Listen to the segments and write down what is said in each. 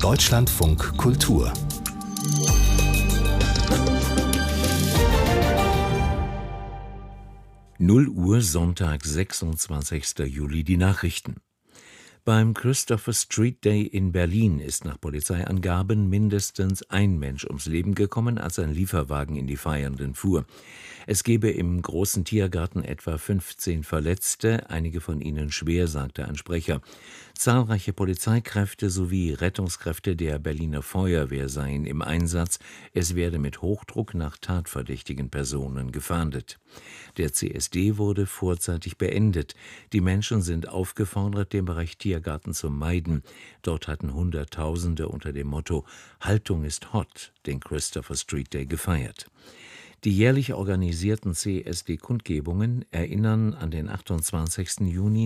Deutschlandfunk Kultur. Null Uhr, Sonntag, 26. Juli, die Nachrichten. Beim Christopher Street Day in Berlin ist nach Polizeiangaben mindestens ein Mensch ums Leben gekommen, als ein Lieferwagen in die Feiernden fuhr. Es gebe im großen Tiergarten etwa 15 Verletzte, einige von ihnen schwer, sagte ein Sprecher. Zahlreiche Polizeikräfte sowie Rettungskräfte der Berliner Feuerwehr seien im Einsatz. Es werde mit Hochdruck nach tatverdächtigen Personen gefahndet. Der CSD wurde vorzeitig beendet. Die Menschen sind aufgefordert, den Bereich Tiergarten zu meiden. Dort hatten Hunderttausende unter dem Motto »Haltung ist hot« den Christopher Street Day gefeiert. Die jährlich organisierten CSD-Kundgebungen erinnern an den 28. Juni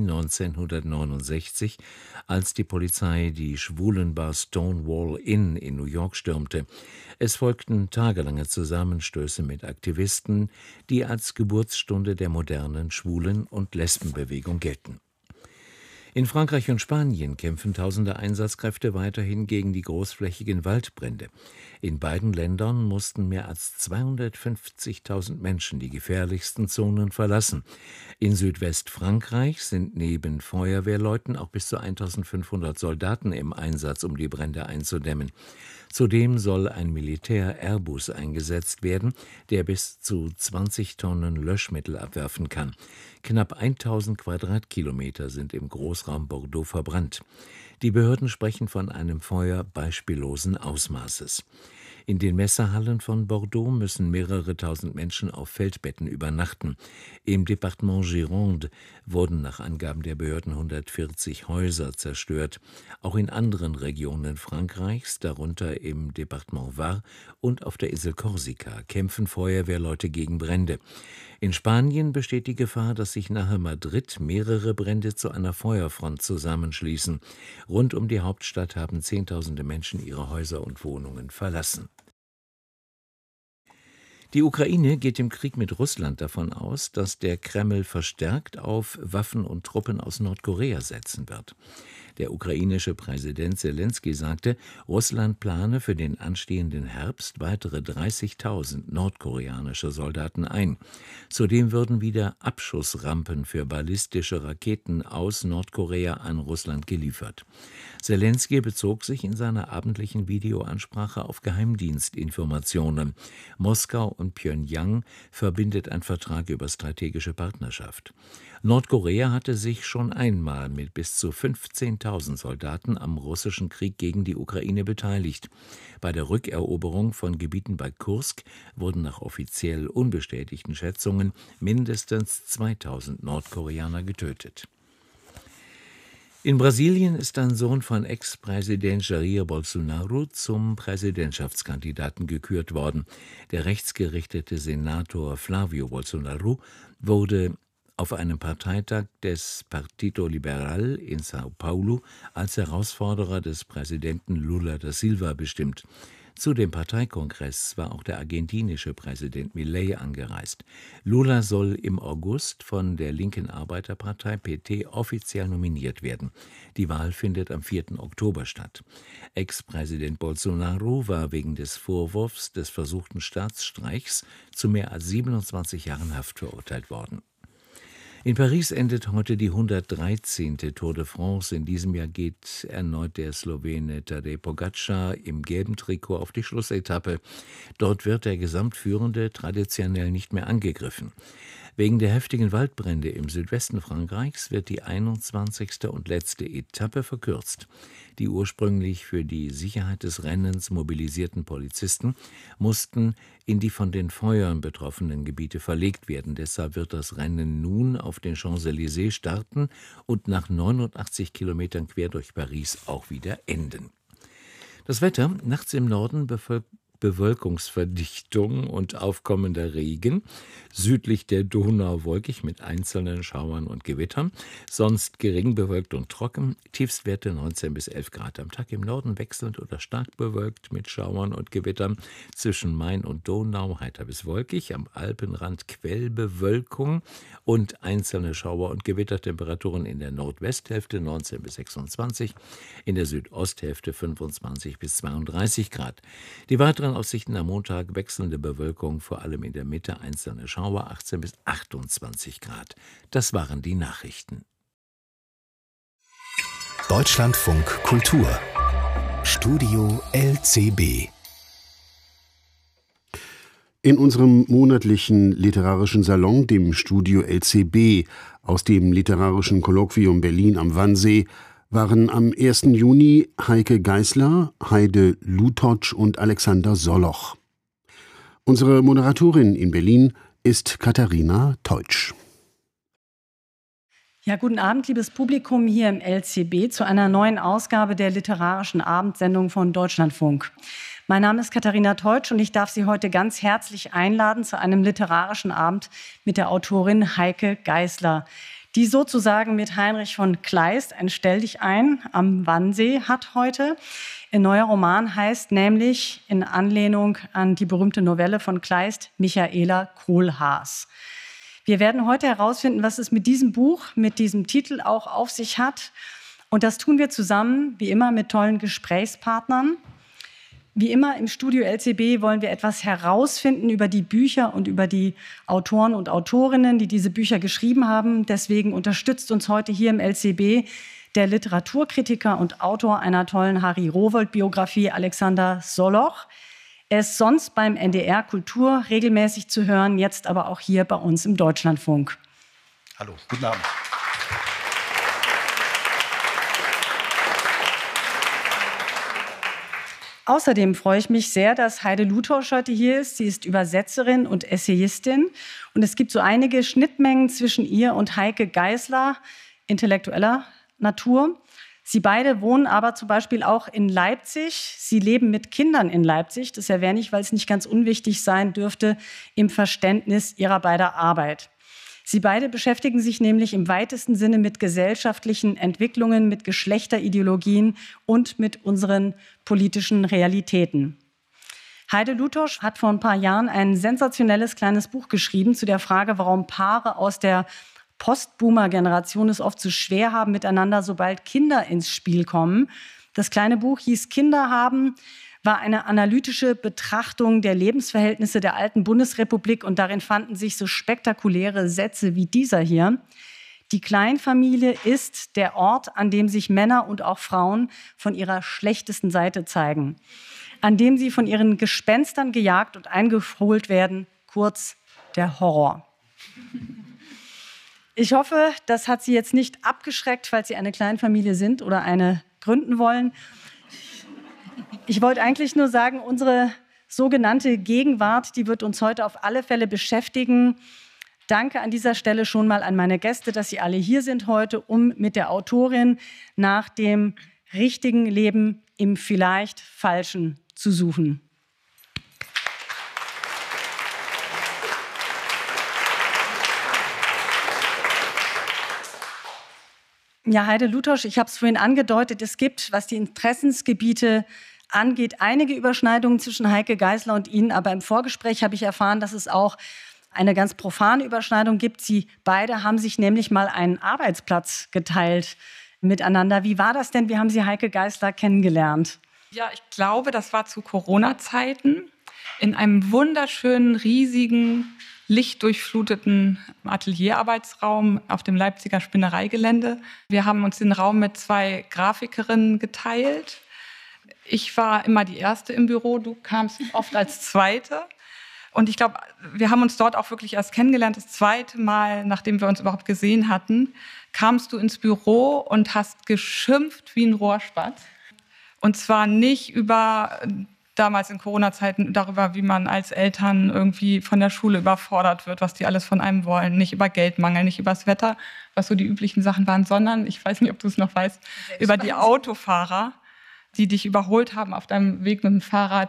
1969, als die Polizei die Schwulenbar Stonewall Inn in New York stürmte. Es folgten tagelange Zusammenstöße mit Aktivisten, die als Geburtsstunde der modernen Schwulen- und Lesbenbewegung gelten. In Frankreich und Spanien kämpfen tausende Einsatzkräfte weiterhin gegen die großflächigen Waldbrände. In beiden Ländern mussten mehr als 250.000 Menschen die gefährlichsten Zonen verlassen. In Südwestfrankreich sind neben Feuerwehrleuten auch bis zu 1.500 Soldaten im Einsatz, um die Brände einzudämmen. Zudem soll ein Militär-Airbus eingesetzt werden, der bis zu 20 Tonnen Löschmittel abwerfen kann. Knapp 1.000 Quadratkilometer sind im Großraum Bordeaux verbrannt. Die Behörden sprechen von einem Feuer beispiellosen Ausmaßes. In den Messehallen von Bordeaux müssen mehrere tausend Menschen auf Feldbetten übernachten. Im Departement Gironde wurden nach Angaben der Behörden 140 Häuser zerstört. Auch in anderen Regionen Frankreichs, darunter im Departement Var und auf der Insel Korsika, kämpfen Feuerwehrleute gegen Brände. In Spanien besteht die Gefahr, dass sich nahe Madrid mehrere Brände zu einer Feuerfront zusammenschließen. Rund um die Hauptstadt haben Zehntausende Menschen ihre Häuser und Wohnungen verlassen. Die Ukraine geht im Krieg mit Russland davon aus, dass der Kreml verstärkt auf Waffen und Truppen aus Nordkorea setzen wird. Der ukrainische Präsident Selenskyj sagte, Russland plane für den anstehenden Herbst weitere 30.000 nordkoreanische Soldaten ein. Zudem würden wieder Abschussrampen für ballistische Raketen aus Nordkorea an Russland geliefert. Selenskyj bezog sich in seiner abendlichen Videoansprache auf Geheimdienstinformationen. Moskau und Pjöngjang verbindet ein Vertrag über strategische Partnerschaft. Nordkorea hatte sich schon einmal mit bis zu 15.000 Soldaten am russischen Krieg gegen die Ukraine beteiligt. Bei der Rückeroberung von Gebieten bei Kursk wurden nach offiziell unbestätigten Schätzungen mindestens 2.000 Nordkoreaner getötet. In Brasilien ist ein Sohn von Ex-Präsident Jair Bolsonaro zum Präsidentschaftskandidaten gekürt worden. Der rechtsgerichtete Senator Flávio Bolsonaro wurde auf einem Parteitag des Partido Liberal in São Paulo als Herausforderer des Präsidenten Lula da Silva bestimmt. Zu dem Parteikongress war auch der argentinische Präsident Milei angereist. Lula soll im August von der linken Arbeiterpartei PT offiziell nominiert werden. Die Wahl findet am 4. Oktober statt. Ex-Präsident Bolsonaro war wegen des Vorwurfs des versuchten Staatsstreichs zu mehr als 27 Jahren Haft verurteilt worden. In Paris endet heute die 113. Tour de France. In diesem Jahr geht erneut der Slowene Tadej Pogačar im gelben Trikot auf die Schlussetappe. Dort wird der Gesamtführende traditionell nicht mehr angegriffen. Wegen der heftigen Waldbrände im Südwesten Frankreichs wird die 21. und letzte Etappe verkürzt. Die ursprünglich für die Sicherheit des Rennens mobilisierten Polizisten mussten in die von den Feuern betroffenen Gebiete verlegt werden. Deshalb wird das Rennen nun auf den Champs-Élysées starten und nach 89 Kilometern quer durch Paris auch wieder enden. Das Wetter: nachts im Norden Bewölkungsverdichtung und aufkommender Regen. Südlich der Donau wolkig mit einzelnen Schauern und Gewittern. Sonst gering bewölkt und trocken. Tiefstwerte 19 bis 11 Grad am Tag. Im Norden wechselnd oder stark bewölkt mit Schauern und Gewittern. Zwischen Main und Donau heiter bis wolkig. Am Alpenrand Quellbewölkung und einzelne Schauer und Gewittertemperaturen in der Nordwesthälfte 19 bis 26, in der Südosthälfte 25 bis 32 Grad. Die weiteren Aussichten am Montag: wechselnde Bewölkung, vor allem in der Mitte einzelne Schauer, 18 bis 28 Grad. Das waren die Nachrichten. Deutschlandfunk Kultur Studio LCB. In unserem monatlichen literarischen Salon, dem Studio LCB, aus dem Literarischen Kolloquium Berlin am Wannsee, waren am 1. Juni Heike Geisler, Heide Lutosch und Alexander Soloch. Unsere Moderatorin in Berlin ist Katharina Teutsch. Ja, guten Abend, liebes Publikum hier im LCB, zu einer neuen Ausgabe der literarischen Abendsendung von Deutschlandfunk. Mein Name ist Katharina Teutsch und ich darf Sie heute ganz herzlich einladen zu einem literarischen Abend mit der Autorin Heike Geisler, die sozusagen mit Heinrich von Kleist ein Stelldichein am Wannsee hat heute. Ihr neuer Roman heißt nämlich, in Anlehnung an die berühmte Novelle von Kleist, Michaela Kohlhaas. Wir werden heute herausfinden, was es mit diesem Buch, mit diesem Titel auch auf sich hat. Und das tun wir zusammen, wie immer, mit tollen Gesprächspartnern. Wie immer im Studio LCB wollen wir etwas herausfinden über die Bücher und über die Autoren und Autorinnen, die diese Bücher geschrieben haben. Deswegen unterstützt uns heute hier im LCB der Literaturkritiker und Autor einer tollen Harry Rowohlt-Biografie, Alexander Soloch. Er ist sonst beim NDR Kultur regelmäßig zu hören, jetzt aber auch hier bei uns im Deutschlandfunk. Hallo, guten Abend. Außerdem freue ich mich sehr, dass Heide Lutosch heute hier ist. Sie ist Übersetzerin und Essayistin. Und es gibt so einige Schnittmengen zwischen ihr und Heike Geisler, intellektueller Natur. Sie beide wohnen aber zum Beispiel auch in Leipzig. Sie leben mit Kindern in Leipzig. Das erwähne ich, weil es nicht ganz unwichtig sein dürfte im Verständnis ihrer beider Arbeit. Sie beide beschäftigen sich nämlich im weitesten Sinne mit gesellschaftlichen Entwicklungen, mit Geschlechterideologien und mit unseren politischen Realitäten. Heide Lutosch hat vor ein paar Jahren ein sensationelles kleines Buch geschrieben zu der Frage, warum Paare aus der Postboomer-Generation es oft so schwer haben miteinander, sobald Kinder ins Spiel kommen. Das kleine Buch hieß Kinder haben, war eine analytische Betrachtung der Lebensverhältnisse der alten Bundesrepublik und darin fanden sich so spektakuläre Sätze wie dieser hier. Die Kleinfamilie ist der Ort, an dem sich Männer und auch Frauen von ihrer schlechtesten Seite zeigen, an dem sie von ihren Gespenstern gejagt und eingeholt werden, kurz der Horror. Ich hoffe, das hat Sie jetzt nicht abgeschreckt, falls Sie eine Kleinfamilie sind oder eine gründen wollen. Ich wollte eigentlich nur sagen, unsere sogenannte Gegenwart, die wird uns heute auf alle Fälle beschäftigen. Danke an dieser Stelle schon mal an meine Gäste, dass Sie alle hier sind heute, um mit der Autorin nach dem richtigen Leben im vielleicht Falschen zu suchen. Ja, Heide Lutosch, ich habe es vorhin angedeutet, es gibt, was die Interessensgebiete angeht, einige Überschneidungen zwischen Heike Geisler und Ihnen, aber im Vorgespräch habe ich erfahren, dass es auch eine ganz profane Überschneidung gibt. Sie beide haben sich nämlich mal einen Arbeitsplatz geteilt miteinander. Wie war das denn? Wie haben Sie Heike Geisler kennengelernt? Ja, ich glaube, das war zu Corona-Zeiten in einem wunderschönen, riesigen, lichtdurchfluteten Atelierarbeitsraum auf dem Leipziger Spinnereigelände. Wir haben uns den Raum mit 2 Grafikerinnen geteilt. Ich war immer die Erste im Büro, du kamst oft als Zweite. Und ich glaube, wir haben uns dort auch wirklich erst kennengelernt. Das zweite Mal, nachdem wir uns überhaupt gesehen hatten, kamst du ins Büro und hast geschimpft wie ein Rohrspatz. Und zwar nicht über, damals in Corona-Zeiten, darüber, wie man als Eltern irgendwie von der Schule überfordert wird, was die alles von einem wollen. Nicht über Geldmangel, nicht über das Wetter, was so die üblichen Sachen waren, sondern, ich weiß nicht, ob du es noch weißt, über die Autofahrer, die dich überholt haben auf deinem Weg mit dem Fahrrad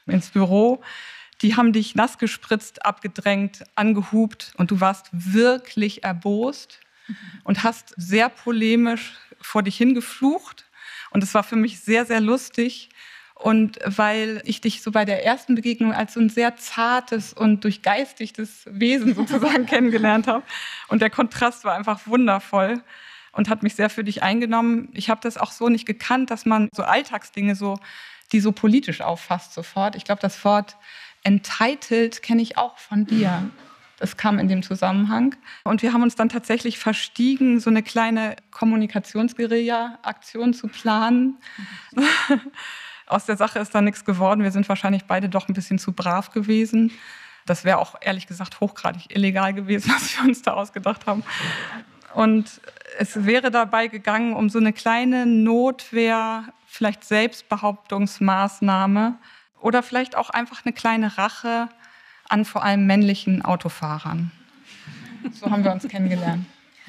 ins Büro. Die haben dich nass gespritzt, abgedrängt, angehupt und du warst wirklich erbost und hast sehr polemisch vor dich hingeflucht. Und es war für mich sehr, sehr lustig. Und weil ich dich so bei der ersten Begegnung als so ein sehr zartes und durchgeistigtes Wesen sozusagen kennengelernt habe. Und der Kontrast war einfach wundervoll und hat mich sehr für dich eingenommen. Ich habe das auch so nicht gekannt, dass man so Alltagsdinge die so politisch auffasst sofort. Ich glaube, das Wort entitled kenne ich auch von dir. Das kam in dem Zusammenhang. Und wir haben uns dann tatsächlich verstiegen, so eine kleine Kommunikationsguerilla-Aktion zu planen. Aus der Sache ist da nichts geworden. Wir sind wahrscheinlich beide doch ein bisschen zu brav gewesen. Das wäre auch ehrlich gesagt hochgradig illegal gewesen, was wir uns da ausgedacht haben. Und es wäre dabei gegangen um so eine kleine Notwehr, vielleicht Selbstbehauptungsmaßnahme oder vielleicht auch einfach eine kleine Rache an vor allem männlichen Autofahrern. So haben wir uns kennengelernt.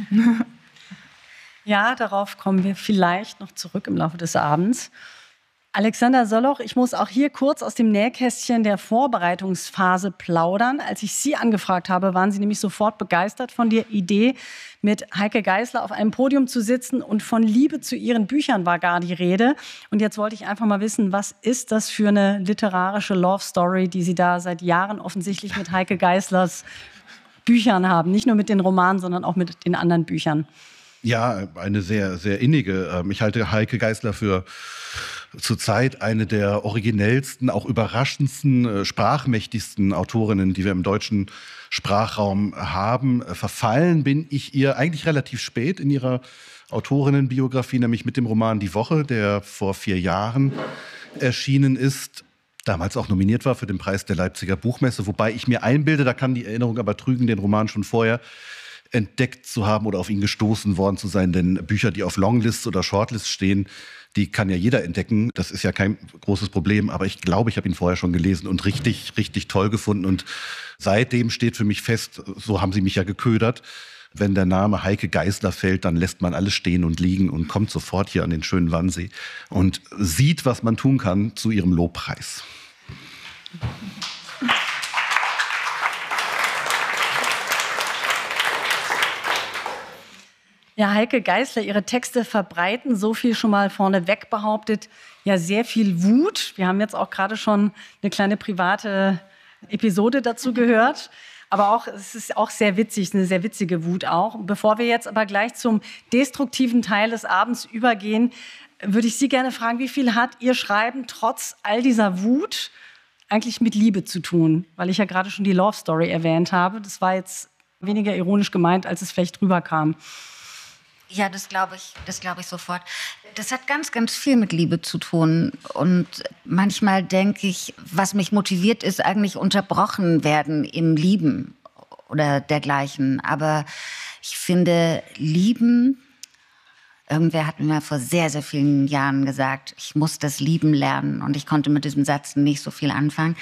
Ja, darauf kommen wir vielleicht noch zurück im Laufe des Abends. Alexander Solloch, ich muss auch hier kurz aus dem Nähkästchen der Vorbereitungsphase plaudern. Als ich Sie angefragt habe, waren Sie nämlich sofort begeistert von der Idee, mit Heike Geisler auf einem Podium zu sitzen, und von Liebe zu Ihren Büchern war gar die Rede. Und jetzt wollte ich einfach mal wissen, was ist das für eine literarische Love Story, die Sie da seit Jahren offensichtlich mit Heike Geislers Büchern haben? Nicht nur mit den Romanen, sondern auch mit den anderen Büchern. Ja, eine sehr, sehr innige. Ich halte Heike Geisler für zurzeit eine der originellsten, auch überraschendsten, sprachmächtigsten Autorinnen, die wir im deutschen Sprachraum haben. Verfallen bin ich ihr eigentlich relativ spät in ihrer Autorinnenbiografie, nämlich mit dem Roman Die Woche, der vor 4 Jahren erschienen ist. Damals auch nominiert war für den Preis der Leipziger Buchmesse, wobei ich mir einbilde, da kann die Erinnerung aber trügen, den Roman schon vorher entdeckt zu haben oder auf ihn gestoßen worden zu sein. Denn Bücher, die auf Longlists oder Shortlists stehen, die kann ja jeder entdecken. Das ist ja kein großes Problem. Aber ich glaube, ich habe ihn vorher schon gelesen und richtig, richtig toll gefunden. Und seitdem steht für mich fest, so haben sie mich ja geködert, wenn der Name Heike Geisler fällt, dann lässt man alles stehen und liegen und kommt sofort hier an den schönen Wannsee und sieht, was man tun kann zu ihrem Lobpreis. Ja, Heike Geisler, Ihre Texte verbreiten, so viel schon mal vorneweg behauptet, ja sehr viel Wut. Wir haben jetzt auch gerade schon eine kleine private Episode dazu gehört. Aber auch, es ist auch sehr witzig, eine sehr witzige Wut auch. Bevor wir jetzt aber gleich zum destruktiven Teil des Abends übergehen, würde ich Sie gerne fragen, wie viel hat Ihr Schreiben trotz all dieser Wut eigentlich mit Liebe zu tun? Weil ich ja gerade schon die Love Story erwähnt habe. Das war jetzt weniger ironisch gemeint, als es vielleicht rüberkam. Ja, das glaube ich sofort. Das hat ganz, ganz viel mit Liebe zu tun. Und manchmal denke ich, was mich motiviert, ist eigentlich unterbrochen werden im Lieben oder dergleichen. Aber ich finde, lieben, irgendwer hat mir vor sehr, sehr vielen Jahren gesagt, ich muss das Lieben lernen. Und ich konnte mit diesem Satz nicht so viel anfangen.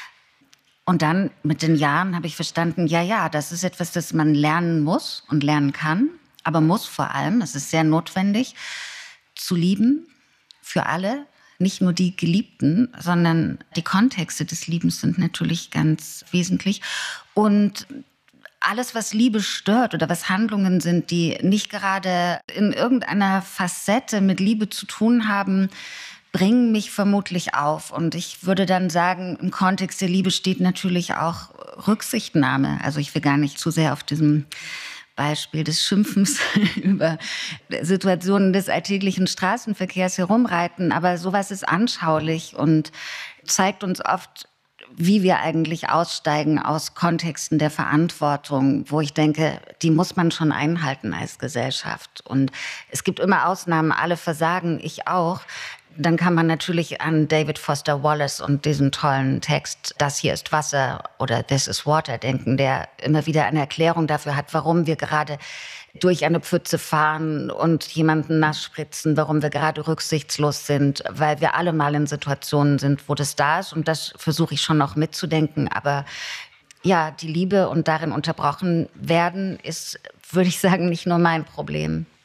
Und dann mit den Jahren habe ich verstanden, ja, das ist etwas, das man lernen muss und lernen kann. Aber muss vor allem, es ist sehr notwendig, zu lieben für alle, nicht nur die Geliebten, sondern die Kontexte des Liebens sind natürlich ganz wesentlich. Und alles, was Liebe stört oder was Handlungen sind, die nicht gerade in irgendeiner Facette mit Liebe zu tun haben, bringen mich vermutlich auf. Und ich würde dann sagen, im Kontext der Liebe steht natürlich auch Rücksichtnahme. Also ich will gar nicht zu sehr auf diesem Beispiel des Schimpfens über Situationen des alltäglichen Straßenverkehrs herumreiten. Aber sowas ist anschaulich und zeigt uns oft, wie wir eigentlich aussteigen aus Kontexten der Verantwortung, wo ich denke, die muss man schon einhalten als Gesellschaft. Und es gibt immer Ausnahmen, alle versagen, ich auch. Dann kann man natürlich an David Foster Wallace und diesen tollen Text "Das hier ist Wasser" oder "This is Water" denken, der immer wieder eine Erklärung dafür hat, warum wir gerade durch eine Pfütze fahren und jemanden nass spritzen, warum wir gerade rücksichtslos sind, weil wir alle mal in Situationen sind, wo das da ist. Und das versuche ich schon noch mitzudenken. Aber ja, die Liebe und darin unterbrochen werden ist, würde ich sagen, nicht nur mein Problem.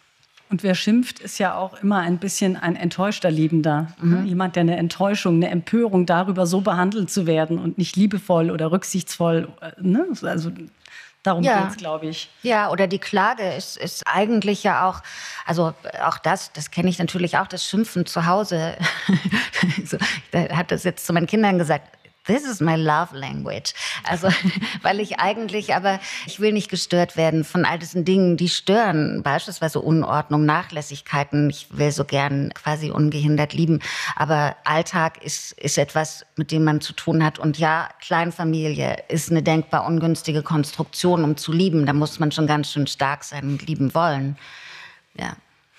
Und wer schimpft, ist ja auch immer ein bisschen ein enttäuschter Liebender. Jemand, der eine Enttäuschung, eine Empörung darüber, so behandelt zu werden und nicht liebevoll oder rücksichtsvoll. Ne? Also darum geht es, glaube ich. Ja, oder die Klage ist eigentlich ja auch, also auch das kenne ich natürlich auch, das Schimpfen zu Hause. So, da hat das jetzt zu meinen Kindern gesagt. This is my love language. Also, weil ich will nicht gestört werden von all diesen Dingen, die stören. Beispielsweise Unordnung, Nachlässigkeiten. Ich will so gern quasi ungehindert lieben. Aber Alltag ist etwas, mit dem man zu tun hat. Und ja, Kleinfamilie ist eine denkbar ungünstige Konstruktion, um zu lieben. Da muss man schon ganz schön stark sein und lieben wollen. Ja.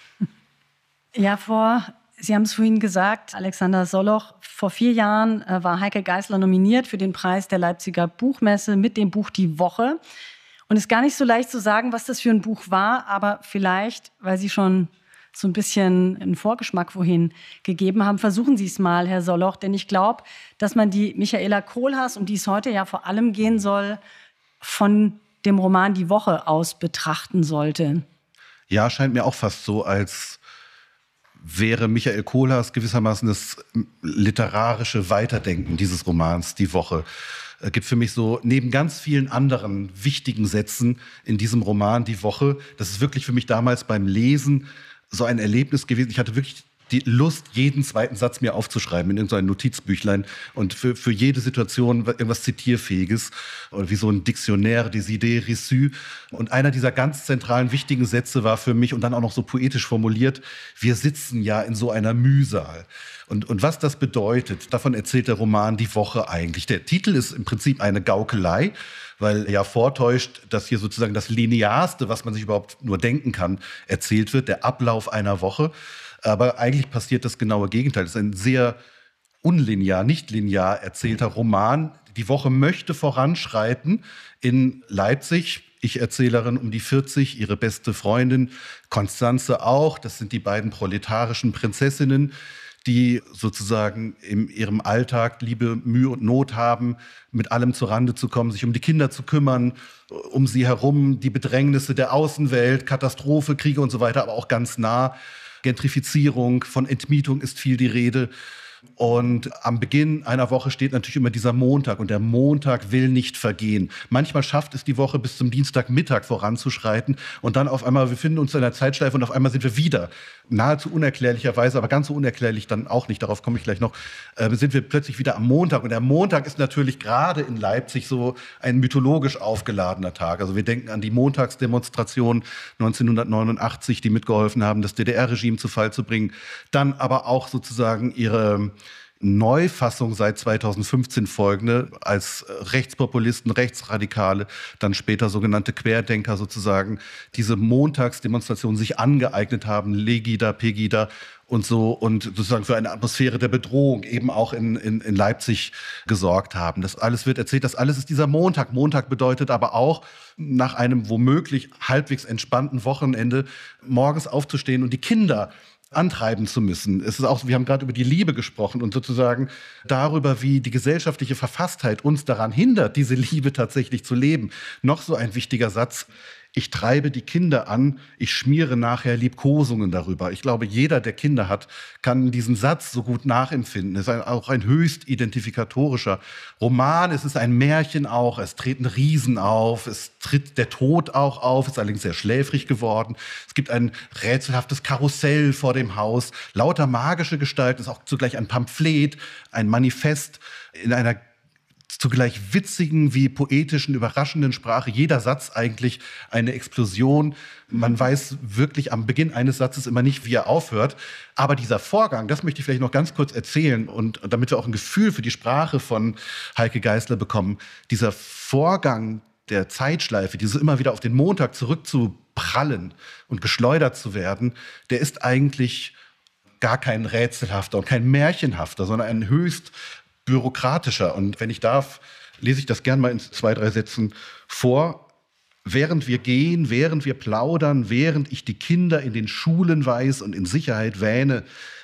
Ja, Sie haben es vorhin gesagt, Alexander Soloch, vor 4 Jahren war Heike Geisler nominiert für den Preis der Leipziger Buchmesse mit dem Buch Die Woche. Und es ist gar nicht so leicht zu sagen, was das für ein Buch war, aber vielleicht, weil Sie schon so ein bisschen einen Vorgeschmack wohin gegeben haben, versuchen Sie es mal, Herr Soloch. Denn ich glaube, dass man die Michaela Kohlhaas, um die es heute ja vor allem gehen soll, von dem Roman Die Woche aus betrachten sollte. Ja, scheint mir auch fast so, als wäre Michael Kohlhaas gewissermaßen das literarische Weiterdenken dieses Romans Die Woche. Gibt für mich so, neben ganz vielen anderen wichtigen Sätzen in diesem Roman Die Woche, das ist wirklich für mich damals beim Lesen so ein Erlebnis gewesen. Ich hatte wirklich die Lust, jeden zweiten Satz mir aufzuschreiben in irgendein Notizbüchlein und für jede Situation irgendwas Zitierfähiges oder wie so ein Dictionnaire des Idées reçues. Und einer dieser ganz zentralen, wichtigen Sätze war für mich und dann auch noch so poetisch formuliert: Wir sitzen ja in so einer Mühsal. Und was das bedeutet, davon erzählt der Roman Die Woche eigentlich. Der Titel ist im Prinzip eine Gaukelei, weil er ja vortäuscht, dass hier sozusagen das Linearste, was man sich überhaupt nur denken kann, erzählt wird, der Ablauf einer Woche. Aber eigentlich passiert das genaue Gegenteil. Es ist ein sehr unlinear, nicht linear erzählter Roman. Die Woche möchte voranschreiten in Leipzig. Ich-Erzählerin um die 40, ihre beste Freundin Konstanze auch. Das sind die beiden proletarischen Prinzessinnen, die sozusagen in ihrem Alltag Liebe, Mühe und Not haben, mit allem zurande zu kommen, sich um die Kinder zu kümmern, um sie herum die Bedrängnisse der Außenwelt, Katastrophe, Kriege und so weiter, aber auch ganz nah. Gentrifizierung, von Entmietung ist viel die Rede. Und am Beginn einer Woche steht natürlich immer dieser Montag und der Montag will nicht vergehen. Manchmal schafft es die Woche bis zum Dienstagmittag voranzuschreiten und dann auf einmal, wir finden uns in einer Zeitschleife und auf einmal sind wir wieder, nahezu unerklärlicherweise, aber ganz so unerklärlich dann auch nicht, darauf komme ich gleich noch, sind wir plötzlich wieder am Montag. Und der Montag ist natürlich gerade in Leipzig so ein mythologisch aufgeladener Tag. Also wir denken an die Montagsdemonstration 1989, die mitgeholfen haben, das DDR-Regime zu Fall zu bringen. Dann aber auch sozusagen ihre Neufassung seit 2015 folgende, als Rechtspopulisten, Rechtsradikale, dann später sogenannte Querdenker sozusagen, diese Montagsdemonstration sich angeeignet haben, Legida, Pegida und so, und sozusagen für eine Atmosphäre der Bedrohung eben auch in Leipzig gesorgt haben. Das alles wird erzählt, das alles ist dieser Montag. Montag bedeutet aber auch, nach einem womöglich halbwegs entspannten Wochenende morgens aufzustehen und die Kinder antreiben zu müssen. Es ist auch, wir haben gerade über die Liebe gesprochen und sozusagen darüber, wie die gesellschaftliche Verfasstheit uns daran hindert, diese Liebe tatsächlich zu leben. Noch so ein wichtiger Satz: Ich treibe die Kinder an, ich schmiere nachher Liebkosungen darüber. Ich glaube, jeder, der Kinder hat, kann diesen Satz so gut nachempfinden. Es ist auch ein höchst identifikatorischer Roman. Es ist ein Märchen auch. Es treten Riesen auf. Es tritt der Tod auch auf. Es ist allerdings sehr schläfrig geworden. Es gibt ein rätselhaftes Karussell vor dem Haus. Lauter magische Gestalten. Es ist auch zugleich ein Pamphlet, ein Manifest in einer zugleich witzigen wie poetischen, überraschenden Sprache. Jeder Satz eigentlich eine Explosion. Man weiß wirklich am Beginn eines Satzes immer nicht, wie er aufhört. Aber dieser Vorgang, das möchte ich vielleicht noch ganz kurz erzählen, und damit wir auch ein Gefühl für die Sprache von Heike Geisler bekommen. Dieser Vorgang der Zeitschleife, dieses immer wieder auf den Montag zurückzuprallen und geschleudert zu werden, der ist eigentlich gar kein rätselhafter und kein märchenhafter, sondern ein höchst bürokratischer. Und wenn ich darf, lese ich das gern mal in 2, 3 Sätzen vor. Während wir gehen, während wir plaudern, während ich die Kinder in den Schulen weiß und in Sicherheit wähne,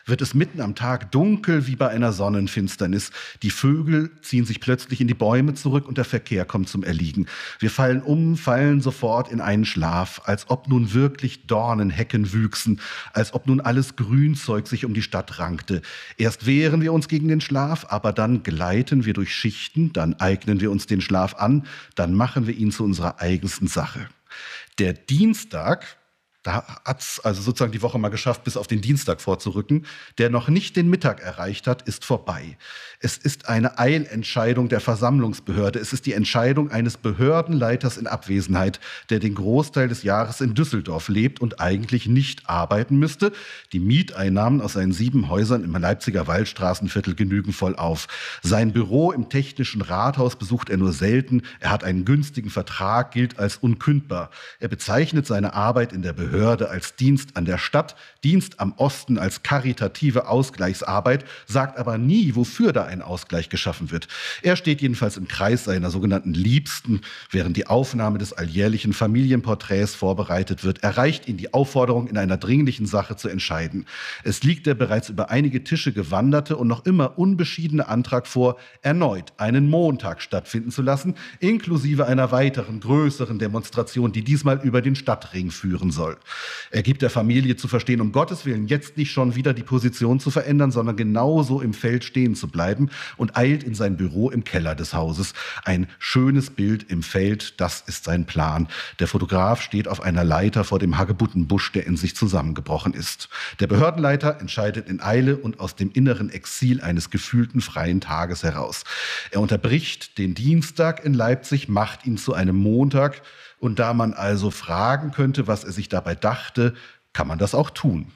wird es mitten am Tag dunkel wie bei einer Sonnenfinsternis. Die Vögel ziehen sich plötzlich in die Bäume zurück und der Verkehr kommt zum Erliegen. Wir fallen um, fallen sofort in einen Schlaf, als ob nun wirklich Dornenhecken wüchsen, als ob nun alles Grünzeug sich um die Stadt rankte. Erst wehren wir uns gegen den Schlaf, aber dann gleiten wir durch Schichten, dann eignen wir uns den Schlaf an, dann machen wir ihn zu unserer eigensten Sache. Der Dienstag, da hat es also sozusagen die Woche mal geschafft, bis auf den Dienstag vorzurücken, der noch nicht den Mittag erreicht hat, ist vorbei. Es ist eine Eilentscheidung der Versammlungsbehörde. Es ist die Entscheidung eines Behördenleiters in Abwesenheit, der den Großteil des Jahres in Düsseldorf lebt und eigentlich nicht arbeiten müsste. Die Mieteinnahmen aus seinen 7 Häusern im Leipziger Waldstraßenviertel genügen voll auf. Sein Büro im Technischen Rathaus besucht er nur selten. Er hat einen günstigen Vertrag, gilt als unkündbar. Er bezeichnet seine Arbeit in der Behörde als Dienst an der Stadt, Dienst am Osten als karitative Ausgleichsarbeit, sagt aber nie, wofür da ein Ausgleich geschaffen wird. Er steht jedenfalls im Kreis seiner sogenannten Liebsten, während die Aufnahme des alljährlichen Familienporträts vorbereitet wird, erreicht ihn die Aufforderung, in einer dringlichen Sache zu entscheiden. Es liegt der bereits über einige Tische gewanderte und noch immer unbeschiedene Antrag vor, erneut einen Montag stattfinden zu lassen, inklusive einer weiteren, größeren Demonstration, die diesmal über den Stadtring führen soll. Er gibt der Familie zu verstehen, um Gottes Willen jetzt nicht schon wieder die Position zu verändern, sondern genauso im Feld stehen zu bleiben, und eilt in sein Büro im Keller des Hauses. Ein schönes Bild im Feld, das ist sein Plan. Der Fotograf steht auf einer Leiter vor dem Hagebuttenbusch, der in sich zusammengebrochen ist. Der Behördenleiter entscheidet in Eile und aus dem inneren Exil eines gefühlten freien Tages heraus. Er unterbricht den Dienstag in Leipzig, macht ihn zu einem Montag. Und da man also fragen könnte, was er sich dabei dachte, kann man das auch tun.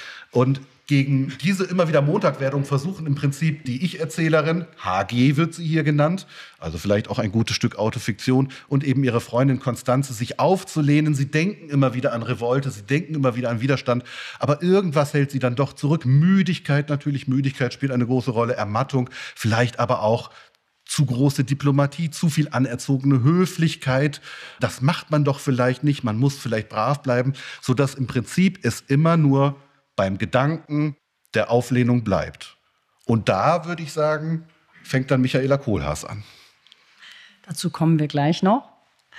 Und gegen diese immer wieder Montagwerdung versuchen im Prinzip die Ich-Erzählerin, HG wird sie hier genannt, also vielleicht auch ein gutes Stück Autofiktion, und eben ihre Freundin Konstanze sich aufzulehnen. Sie denken immer wieder an Revolte, sie denken immer wieder an Widerstand, aber irgendwas hält sie dann doch zurück. Müdigkeit natürlich, Müdigkeit spielt eine große Rolle, Ermattung, vielleicht aber auch zu große Diplomatie, zu viel anerzogene Höflichkeit. Das macht man doch vielleicht nicht, man muss vielleicht brav bleiben, sodass im Prinzip es immer nur beim Gedanken der Auflehnung bleibt. Und da, würde ich sagen, fängt dann Michaela Kohlhaas an. Dazu kommen wir gleich noch.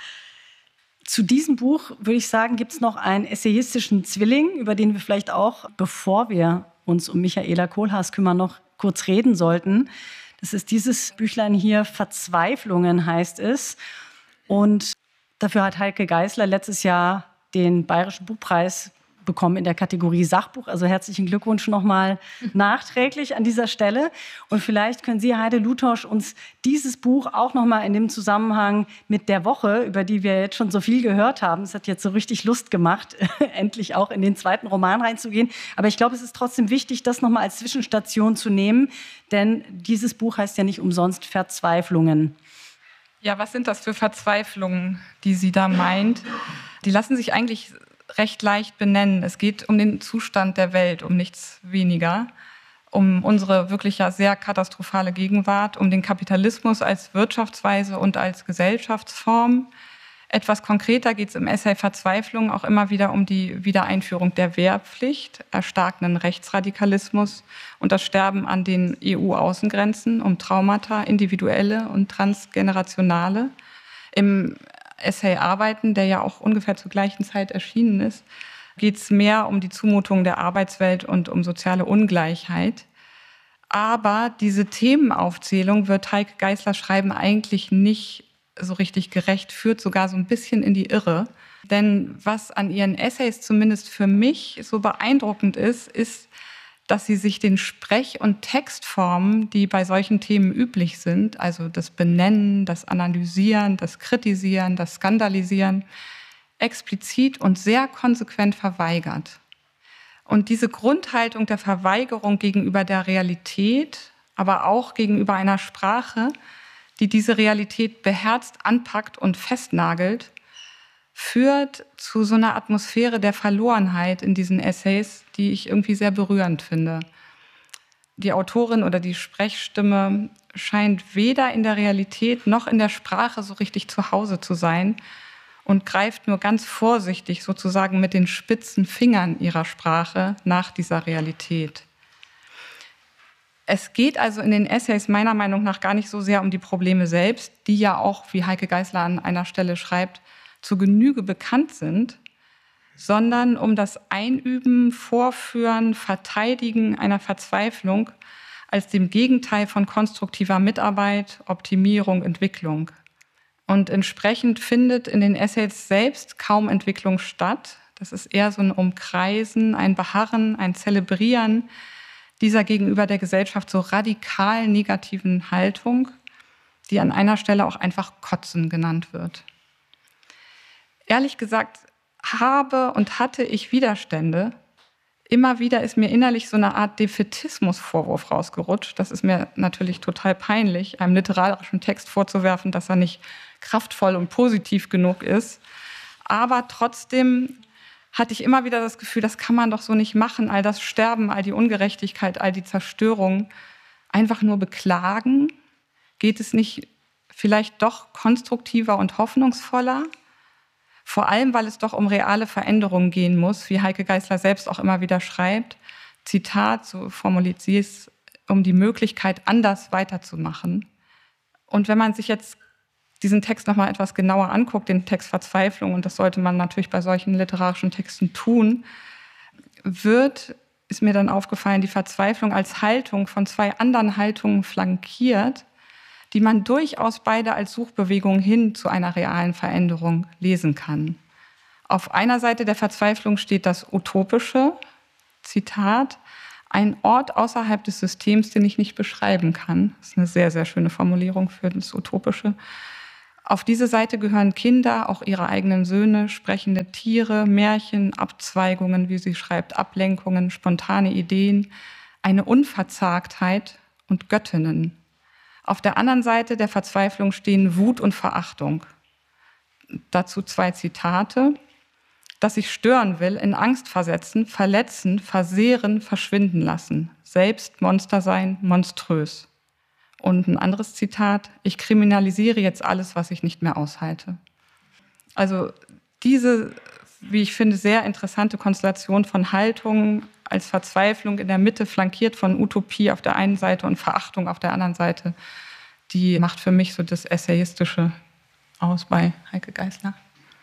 Zu diesem Buch, würde ich sagen, gibt es noch einen essayistischen Zwilling, über den wir vielleicht auch, bevor wir uns um Michaela Kohlhaas kümmern, noch kurz reden sollten. Das ist dieses Büchlein hier, Verzweiflungen heißt es. Und dafür hat Heike Geisler letztes Jahr den Bayerischen Buchpreis bekommen in der Kategorie Sachbuch. Also herzlichen Glückwunsch nochmal nachträglich an dieser Stelle. Und vielleicht können Sie, Heide Lutosch, uns dieses Buch auch nochmal in dem Zusammenhang mit der Woche, über die wir jetzt schon so viel gehört haben, es hat jetzt so richtig Lust gemacht, endlich auch in den zweiten Roman reinzugehen. Aber ich glaube, es ist trotzdem wichtig, das nochmal als Zwischenstation zu nehmen, denn dieses Buch heißt ja nicht umsonst Verzweiflungen. Ja, was sind das für Verzweiflungen, die sie da meint? Die lassen sich eigentlich recht leicht benennen. Es geht um den Zustand der Welt, um nichts weniger, um unsere wirklich ja sehr katastrophale Gegenwart, um den Kapitalismus als Wirtschaftsweise und als Gesellschaftsform. Etwas konkreter geht es im Essay Verzweiflung auch immer wieder um die Wiedereinführung der Wehrpflicht, erstarkenden Rechtsradikalismus und das Sterben an den EU-Außengrenzen, um Traumata, individuelle und transgenerationale. Im Essay Arbeiten, der ja auch ungefähr zur gleichen Zeit erschienen ist, geht es mehr um die Zumutung der Arbeitswelt und um soziale Ungleichheit. Aber diese Themenaufzählung wird Heike Geisler schreiben eigentlich nicht so richtig gerecht, führt sogar so ein bisschen in die Irre. Denn was an ihren Essays zumindest für mich so beeindruckend ist, dass sie sich den Sprech- und Textformen, die bei solchen Themen üblich sind, also das Benennen, das Analysieren, das Kritisieren, das Skandalisieren, explizit und sehr konsequent verweigert. Und diese Grundhaltung der Verweigerung gegenüber der Realität, aber auch gegenüber einer Sprache, die diese Realität beherzt anpackt und festnagelt, führt zu so einer Atmosphäre der Verlorenheit in diesen Essays, die ich irgendwie sehr berührend finde. Die Autorin oder die Sprechstimme scheint weder in der Realität noch in der Sprache so richtig zu Hause zu sein und greift nur ganz vorsichtig sozusagen mit den spitzen Fingern ihrer Sprache nach dieser Realität. Es geht also in den Essays meiner Meinung nach gar nicht so sehr um die Probleme selbst, die ja auch, wie Heike Geisler an einer Stelle schreibt, zur Genüge bekannt sind, sondern um das Einüben, Vorführen, Verteidigen einer Verzweiflung als dem Gegenteil von konstruktiver Mitarbeit, Optimierung, Entwicklung. Und entsprechend findet in den Essays selbst kaum Entwicklung statt. Das ist eher so ein Umkreisen, ein Beharren, ein Zelebrieren dieser gegenüber der Gesellschaft so radikal negativen Haltung, die an einer Stelle auch einfach Kotzen genannt wird. Ehrlich gesagt habe und hatte ich Widerstände. Immer wieder ist mir innerlich so eine Art Defätismusvorwurf rausgerutscht. Das ist mir natürlich total peinlich, einem literarischen Text vorzuwerfen, dass er nicht kraftvoll und positiv genug ist. Aber trotzdem hatte ich immer wieder das Gefühl, das kann man doch so nicht machen. All das Sterben, all die Ungerechtigkeit, all die Zerstörung einfach nur beklagen. Geht es nicht vielleicht doch konstruktiver und hoffnungsvoller? Vor allem, weil es doch um reale Veränderungen gehen muss, wie Heike Geisler selbst auch immer wieder schreibt. Zitat, so formuliert sie es, um die Möglichkeit, anders weiterzumachen. Und wenn man sich jetzt diesen Text noch mal etwas genauer anguckt, den Text Verzweiflung, und das sollte man natürlich bei solchen literarischen Texten tun, ist mir dann aufgefallen, die Verzweiflung als Haltung von zwei anderen Haltungen flankiert, die man durchaus beide als Suchbewegung hin zu einer realen Veränderung lesen kann. Auf einer Seite der Verzweiflung steht das Utopische, Zitat, ein Ort außerhalb des Systems, den ich nicht beschreiben kann. Das ist eine sehr, sehr schöne Formulierung für das Utopische. Auf diese Seite gehören Kinder, auch ihre eigenen Söhne, sprechende Tiere, Märchen, Abzweigungen, wie sie schreibt, Ablenkungen, spontane Ideen, eine Unverzagtheit und Göttinnen. Auf der anderen Seite der Verzweiflung stehen Wut und Verachtung. Dazu 2 Zitate. Das ich stören will, in Angst versetzen, verletzen, versehren, verschwinden lassen. Selbst Monster sein, monströs. Und ein anderes Zitat, ich kriminalisiere jetzt alles, was ich nicht mehr aushalte. Also diese, wie ich finde, sehr interessante Konstellation von Haltung als Verzweiflung in der Mitte, flankiert von Utopie auf der einen Seite und Verachtung auf der anderen Seite, die macht für mich so das Essayistische aus bei Heike Geisler.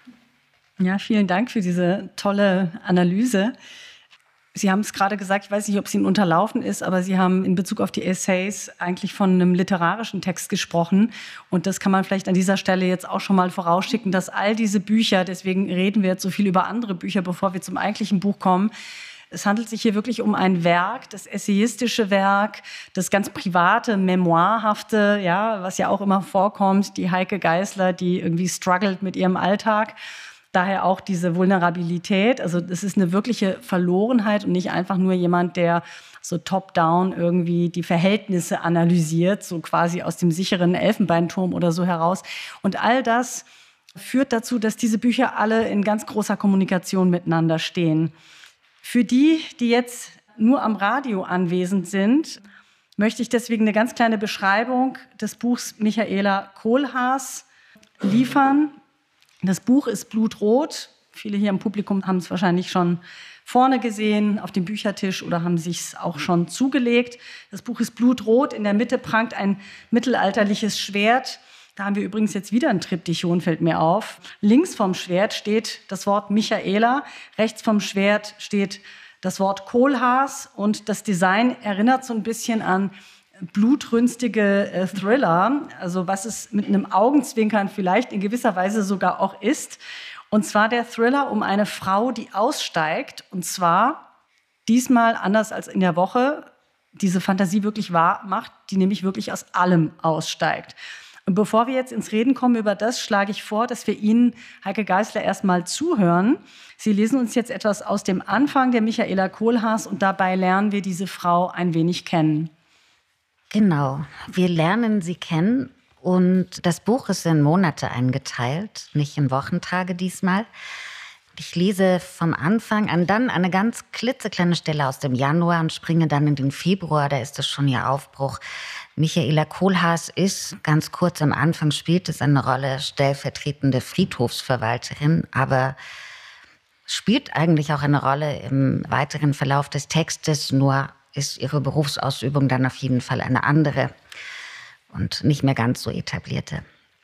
Ja, vielen Dank für diese tolle Analyse. Sie haben es gerade gesagt, ich weiß nicht, ob es Ihnen unterlaufen ist, aber Sie haben in Bezug auf die Essays eigentlich von einem literarischen Text gesprochen. Und das kann man vielleicht an dieser Stelle jetzt auch schon mal vorausschicken, dass all diese Bücher, deswegen reden wir jetzt so viel über andere Bücher, bevor wir zum eigentlichen Buch kommen, es handelt sich hier wirklich um ein Werk, das essayistische Werk, das ganz private, memoirhafte, ja, was ja auch immer vorkommt, die Heike Geisler, die irgendwie struggelt mit ihrem Alltag. Daher auch diese Vulnerabilität. Also das ist eine wirkliche Verlorenheit und nicht einfach nur jemand, der so top-down irgendwie die Verhältnisse analysiert, so quasi aus dem sicheren Elfenbeinturm oder so heraus. Und all das führt dazu, dass diese Bücher alle in ganz großer Kommunikation miteinander stehen. Für die, die jetzt nur am Radio anwesend sind, möchte ich deswegen eine ganz kleine Beschreibung des Buchs Michaela Kohlhaas liefern. Das Buch ist blutrot. Viele hier im Publikum haben es wahrscheinlich schon vorne gesehen, auf dem Büchertisch oder haben sich es auch schon zugelegt. Das Buch ist blutrot. In der Mitte prangt ein mittelalterliches Schwert. Da haben wir übrigens jetzt wieder ein Triptychon, fällt mir auf. Links vom Schwert steht das Wort Michaela. Rechts vom Schwert steht das Wort Kohlhaas. Und das Design erinnert so ein bisschen an blutrünstige Thriller, also was es mit einem Augenzwinkern vielleicht in gewisser Weise sogar auch ist. Und zwar der Thriller um eine Frau, die aussteigt. Und zwar diesmal anders als in der Woche diese Fantasie wirklich wahr macht, die nämlich wirklich aus allem aussteigt. Und bevor wir jetzt ins Reden kommen über das, schlage ich vor, dass wir Ihnen, Heike Geisler, erstmal zuhören. Sie lesen uns jetzt etwas aus dem Anfang der Michaela Kohlhaas und dabei lernen wir diese Frau ein wenig kennen. Genau, wir lernen sie kennen und das Buch ist in Monate eingeteilt, nicht in Wochentage diesmal. Ich lese vom Anfang an dann eine ganz klitzekleine Stelle aus dem Januar und springe dann in den Februar, da ist es schon ihr Aufbruch. Michaela Kohlhaas ist, ganz kurz am Anfang spielt es eine Rolle, stellvertretende Friedhofsverwalterin, aber spielt eigentlich auch eine Rolle im weiteren Verlauf des Textes, nur ist ihre Berufsausübung dann auf jeden Fall eine andere und nicht mehr ganz so etablierte.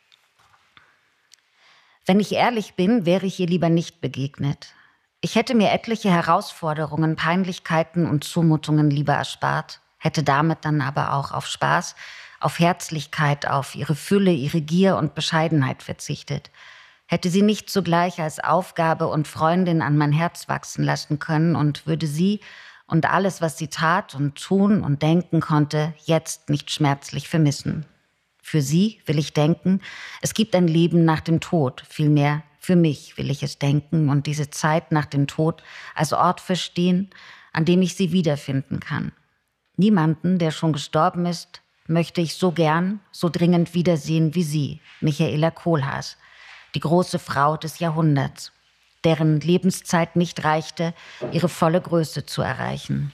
Wenn ich ehrlich bin, wäre ich ihr lieber nicht begegnet. Ich hätte mir etliche Herausforderungen, Peinlichkeiten und Zumutungen lieber erspart, hätte damit dann aber auch auf Spaß, auf Herzlichkeit, auf ihre Fülle, ihre Gier und Bescheidenheit verzichtet. Hätte sie nicht zugleich als Aufgabe und Freundin an mein Herz wachsen lassen können und würde sie und alles, was sie tat und tun und denken konnte, jetzt nicht schmerzlich vermissen. Für sie will ich denken, es gibt ein Leben nach dem Tod, vielmehr für mich will ich es denken und diese Zeit nach dem Tod als Ort verstehen, an dem ich sie wiederfinden kann. Niemanden, der schon gestorben ist, möchte ich so gern, so dringend wiedersehen wie sie, Michaela Kohlhaas, die große Frau des Jahrhunderts, deren Lebenszeit nicht reichte, ihre volle Größe zu erreichen.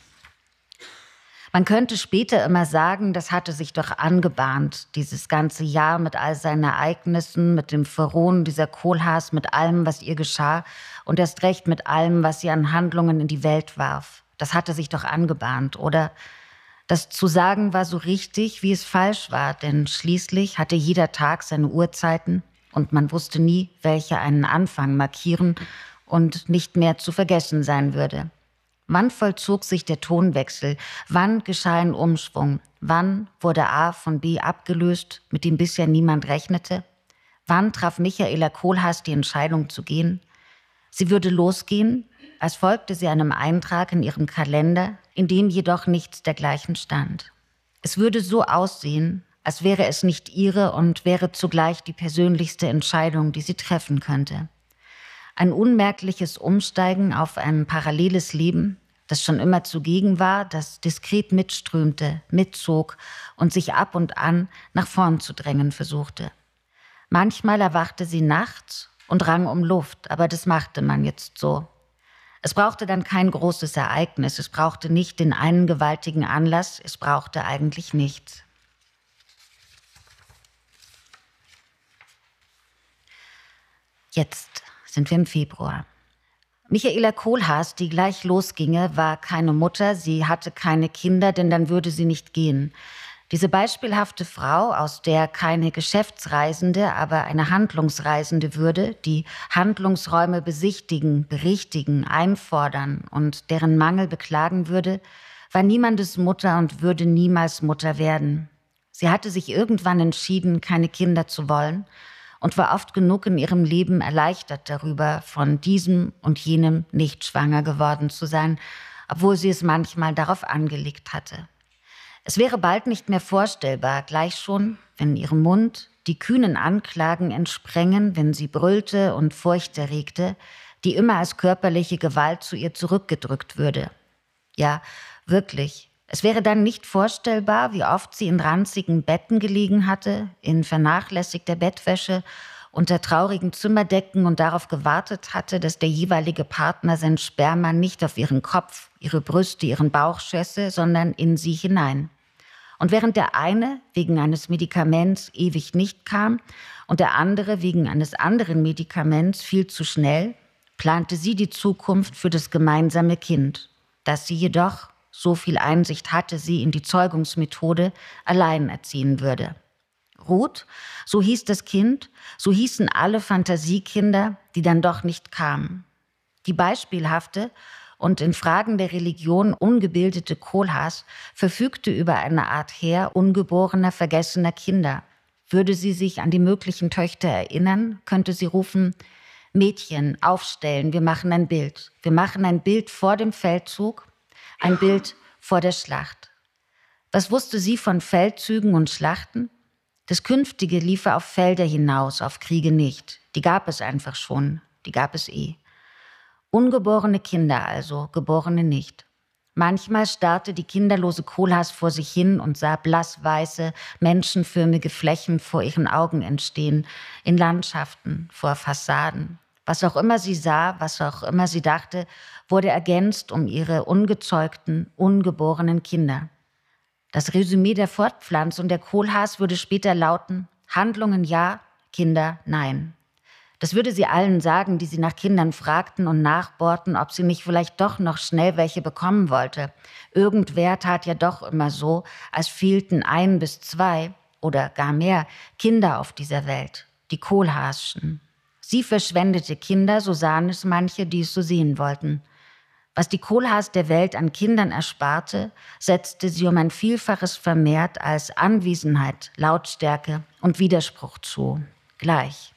Man könnte später immer sagen, das hatte sich doch angebahnt, dieses ganze Jahr mit all seinen Ereignissen, mit dem Verrohen dieser Kohlhaas, mit allem, was ihr geschah und erst recht mit allem, was sie an Handlungen in die Welt warf. Das hatte sich doch angebahnt, oder? Das zu sagen war so richtig, wie es falsch war, denn schließlich hatte jeder Tag seine Uhrzeiten und man wusste nie, welche einen Anfang markieren und nicht mehr zu vergessen sein würde. Wann vollzog sich der Tonwechsel? Wann geschah ein Umschwung? Wann wurde A von B abgelöst, mit dem bisher niemand rechnete? Wann traf Michaela Kohlhaas die Entscheidung zu gehen? Sie würde losgehen, als folgte sie einem Eintrag in ihrem Kalender, in dem jedoch nichts dergleichen stand. Es würde so aussehen, als wäre es nicht ihre und wäre zugleich die persönlichste Entscheidung, die sie treffen könnte. Ein unmerkliches Umsteigen auf ein paralleles Leben, das schon immer zugegen war, das diskret mitströmte, mitzog und sich ab und an nach vorn zu drängen versuchte. Manchmal erwachte sie nachts und rang um Luft, aber das machte man jetzt so. Es brauchte dann kein großes Ereignis, es brauchte nicht den einen gewaltigen Anlass, es brauchte eigentlich nichts. Jetzt sind wir im Februar. Michaela Kohlhaas, die gleich losginge, war keine Mutter, sie hatte keine Kinder, denn dann würde sie nicht gehen. Diese beispielhafte Frau, aus der keine Geschäftsreisende, aber eine Handlungsreisende würde, die Handlungsräume besichtigen, berichtigen, einfordern und deren Mangel beklagen würde, war niemandes Mutter und würde niemals Mutter werden. Sie hatte sich irgendwann entschieden, keine Kinder zu wollen und war oft genug in ihrem Leben erleichtert darüber, von diesem und jenem nicht schwanger geworden zu sein, obwohl sie es manchmal darauf angelegt hatte. Es wäre bald nicht mehr vorstellbar, gleich schon, wenn ihrem Mund die kühnen Anklagen entsprengen, wenn sie brüllte und Furcht erregte, die immer als körperliche Gewalt zu ihr zurückgedrückt würde. Ja, wirklich. Es wäre dann nicht vorstellbar, wie oft sie in ranzigen Betten gelegen hatte, in vernachlässigter Bettwäsche, unter traurigen Zimmerdecken und darauf gewartet hatte, dass der jeweilige Partner sein Sperma nicht auf ihren Kopf, ihre Brüste, ihren Bauch schösse, sondern in sie hinein. Und während der eine wegen eines Medikaments ewig nicht kam und der andere wegen eines anderen Medikaments viel zu schnell, plante sie die Zukunft für das gemeinsame Kind, das sie jedoch, so viel Einsicht hatte sie in die Zeugungsmethode, allein erziehen würde. Ruth, so hieß das Kind, so hießen alle Fantasiekinder, die dann doch nicht kamen. Die beispielhafte und in Fragen der Religion ungebildete Kohlhaas verfügte über eine Art Heer ungeborener, vergessener Kinder. Würde sie sich an die möglichen Töchter erinnern, könnte sie rufen: Mädchen, aufstellen, wir machen ein Bild. Wir machen ein Bild vor dem Feldzug, ein Bild vor der Schlacht. Was wusste sie von Feldzügen und Schlachten? Das Künftige liefe auf Felder hinaus, auf Kriege nicht. Die gab es einfach schon, die gab es eh. Ungeborene Kinder also, Geborene nicht. Manchmal starrte die kinderlose Kohlhaas vor sich hin und sah blassweiße, menschenförmige Flächen vor ihren Augen entstehen, in Landschaften, vor Fassaden. Was auch immer sie sah, was auch immer sie dachte, wurde ergänzt um ihre ungezeugten, ungeborenen Kinder. Das Resümee der Fortpflanzung der Kohlhaas würde später lauten: Handlungen ja, Kinder nein. Das würde sie allen sagen, die sie nach Kindern fragten und nachbohrten, ob sie nicht vielleicht doch noch schnell welche bekommen wollte. Irgendwer tat ja doch immer so, als fehlten 1 bis 2 oder gar mehr Kinder auf dieser Welt, die Kohlhaaschen. Sie verschwendete Kinder, so sahen es manche, die es so sehen wollten. Was die Kohlhaas der Welt an Kindern ersparte, setzte sie um ein Vielfaches vermehrt als Anwesenheit, Lautstärke und Widerspruch zu. Gleich.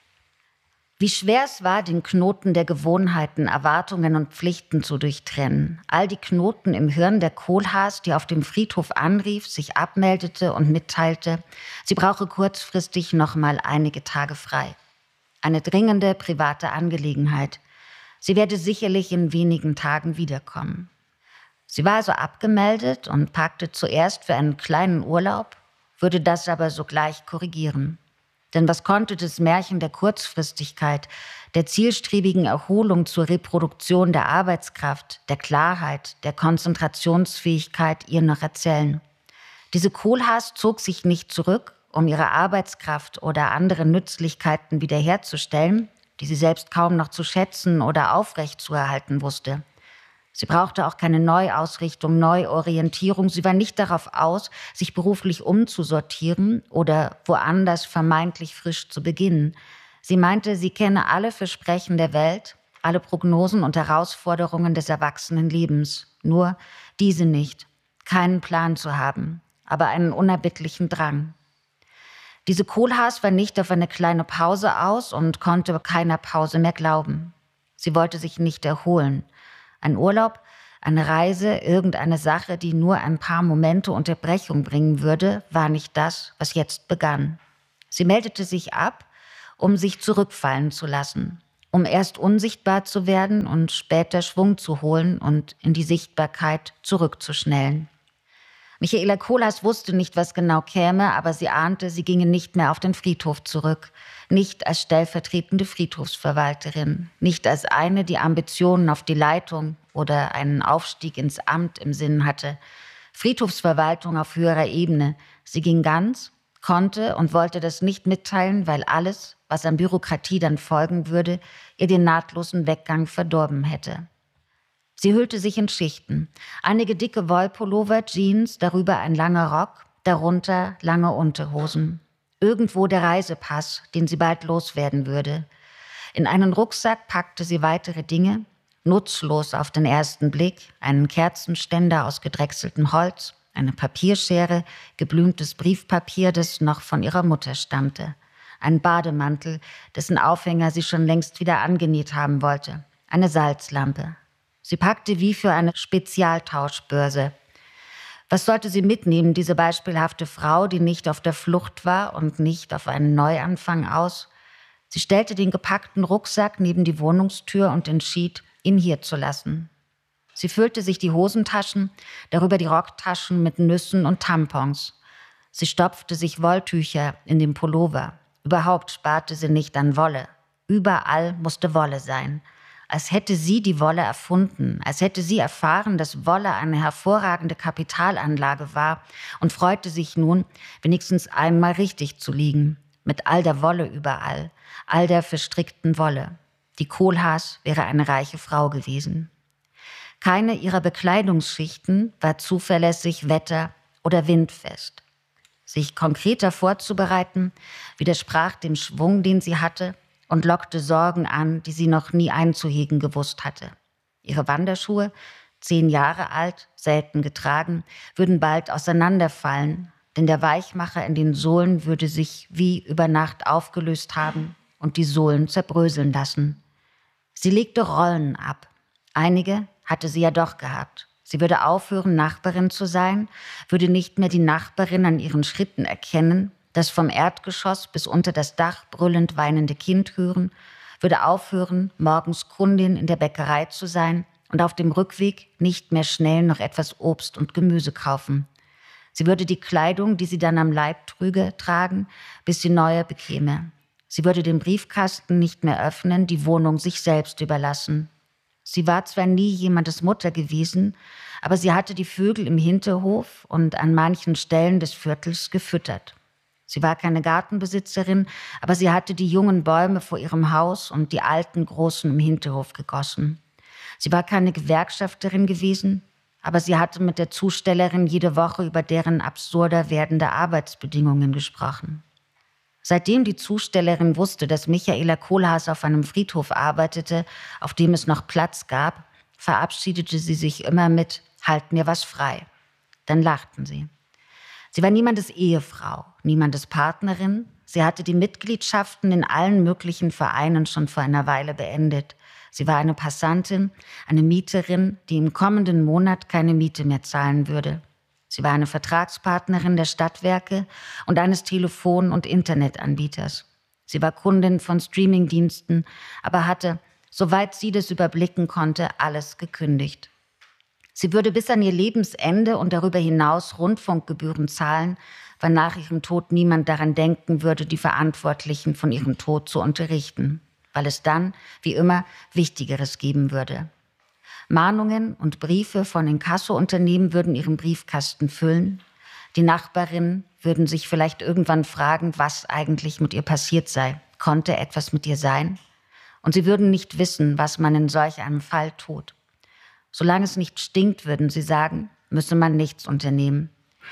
Wie schwer es war, den Knoten der Gewohnheiten, Erwartungen und Pflichten zu durchtrennen. All die Knoten im Hirn der Kohlhaas, die auf dem Friedhof anrief, sich abmeldete und mitteilte, sie brauche kurzfristig noch mal einige Tage frei. Eine dringende private Angelegenheit. Sie werde sicherlich in wenigen Tagen wiederkommen. Sie war also abgemeldet und packte zuerst für einen kleinen Urlaub, würde das aber sogleich korrigieren. Denn was konnte das Märchen der Kurzfristigkeit, der zielstrebigen Erholung zur Reproduktion der Arbeitskraft, der Klarheit, der Konzentrationsfähigkeit ihr noch erzählen? Diese Kohlhaas zog sich nicht zurück, um ihre Arbeitskraft oder andere Nützlichkeiten wiederherzustellen, die sie selbst kaum noch zu schätzen oder aufrechtzuerhalten wusste. Sie brauchte auch keine Neuausrichtung, Neuorientierung. Sie war nicht darauf aus, sich beruflich umzusortieren oder woanders vermeintlich frisch zu beginnen. Sie meinte, sie kenne alle Versprechen der Welt, alle Prognosen und Herausforderungen des Erwachsenenlebens. Nur diese nicht. Keinen Plan zu haben, aber einen unerbittlichen Drang. Diese Kohlhaas war nicht auf eine kleine Pause aus und konnte keiner Pause mehr glauben. Sie wollte sich nicht erholen. Ein Urlaub, eine Reise, irgendeine Sache, die nur ein paar Momente Unterbrechung bringen würde, war nicht das, was jetzt begann. Sie meldete sich ab, um sich zurückfallen zu lassen, um erst unsichtbar zu werden und später Schwung zu holen und in die Sichtbarkeit zurückzuschnellen. Michaela Kohlhaas wusste nicht, was genau käme, aber sie ahnte, sie ginge nicht mehr auf den Friedhof zurück. Nicht als stellvertretende Friedhofsverwalterin, nicht als eine, die Ambitionen auf die Leitung oder einen Aufstieg ins Amt im Sinn hatte. Friedhofsverwaltung auf höherer Ebene. Sie ging ganz, konnte und wollte das nicht mitteilen, weil alles, was an Bürokratie dann folgen würde, ihr den nahtlosen Weggang verdorben hätte. Sie hüllte sich in Schichten. Einige dicke Wollpullover, Jeans, darüber ein langer Rock, darunter lange Unterhosen. Irgendwo der Reisepass, den sie bald loswerden würde. In einen Rucksack packte sie weitere Dinge, nutzlos auf den ersten Blick, einen Kerzenständer aus gedrechseltem Holz, eine Papierschere, geblümtes Briefpapier, das noch von ihrer Mutter stammte, ein Bademantel, dessen Aufhänger sie schon längst wieder angenäht haben wollte, eine Salzlampe. Sie packte wie für eine Spezialtauschbörse. Was sollte sie mitnehmen, diese beispielhafte Frau, die nicht auf der Flucht war und nicht auf einen Neuanfang aus? Sie stellte den gepackten Rucksack neben die Wohnungstür und entschied, ihn hier zu lassen. Sie füllte sich die Hosentaschen, darüber die Rocktaschen mit Nüssen und Tampons. Sie stopfte sich Wolltücher in den Pullover. Überhaupt sparte sie nicht an Wolle. Überall musste Wolle sein. Als hätte sie die Wolle erfunden, als hätte sie erfahren, dass Wolle eine hervorragende Kapitalanlage war und freute sich nun, wenigstens einmal richtig zu liegen, mit all der Wolle überall, all der verstrickten Wolle. Die Kohlhaas wäre eine reiche Frau gewesen. Keine ihrer Bekleidungsschichten war zuverlässig wetter- oder windfest. Sich konkreter vorzubereiten, widersprach dem Schwung, den sie hatte, und lockte Sorgen an, die sie noch nie einzuhegen gewusst hatte. Ihre Wanderschuhe, 10 Jahre alt, selten getragen, würden bald auseinanderfallen, denn der Weichmacher in den Sohlen würde sich wie über Nacht aufgelöst haben und die Sohlen zerbröseln lassen. Sie legte Rollen ab. Einige hatte sie ja doch gehabt. Sie würde aufhören, Nachbarin zu sein, würde nicht mehr die Nachbarin an ihren Schritten erkennen, das vom Erdgeschoss bis unter das Dach brüllend weinende Kind hören, würde aufhören, morgens Kundin in der Bäckerei zu sein und auf dem Rückweg nicht mehr schnell noch etwas Obst und Gemüse kaufen. Sie würde die Kleidung, die sie dann am Leib trüge, tragen, bis sie neue bekäme. Sie würde den Briefkasten nicht mehr öffnen, die Wohnung sich selbst überlassen. Sie war zwar nie jemandes Mutter gewesen, aber sie hatte die Vögel im Hinterhof und an manchen Stellen des Viertels gefüttert. Sie war keine Gartenbesitzerin, aber sie hatte die jungen Bäume vor ihrem Haus und die alten großen im Hinterhof gegossen. Sie war keine Gewerkschafterin gewesen, aber sie hatte mit der Zustellerin jede Woche über deren absurder werdende Arbeitsbedingungen gesprochen. Seitdem die Zustellerin wusste, dass Michaela Kohlhaas auf einem Friedhof arbeitete, auf dem es noch Platz gab, verabschiedete sie sich immer mit »Halt mir was frei«. Dann lachten sie. Sie war niemandes Ehefrau, niemandes Partnerin. Sie hatte die Mitgliedschaften in allen möglichen Vereinen schon vor einer Weile beendet. Sie war eine Passantin, eine Mieterin, die im kommenden Monat keine Miete mehr zahlen würde. Sie war eine Vertragspartnerin der Stadtwerke und eines Telefon- und Internetanbieters. Sie war Kundin von Streamingdiensten, aber hatte, soweit sie das überblicken konnte, alles gekündigt. Sie würde bis an ihr Lebensende und darüber hinaus Rundfunkgebühren zahlen, weil nach ihrem Tod niemand daran denken würde, die Verantwortlichen von ihrem Tod zu unterrichten, weil es dann, wie immer, Wichtigeres geben würde. Mahnungen und Briefe von Inkasso-Unternehmen würden ihren Briefkasten füllen. Die Nachbarinnen würden sich vielleicht irgendwann fragen, was eigentlich mit ihr passiert sei. Konnte etwas mit ihr sein? Und sie würden nicht wissen, was man in solch einem Fall tut. Solange es nicht stinkt, würden sie sagen, müsse man nichts unternehmen.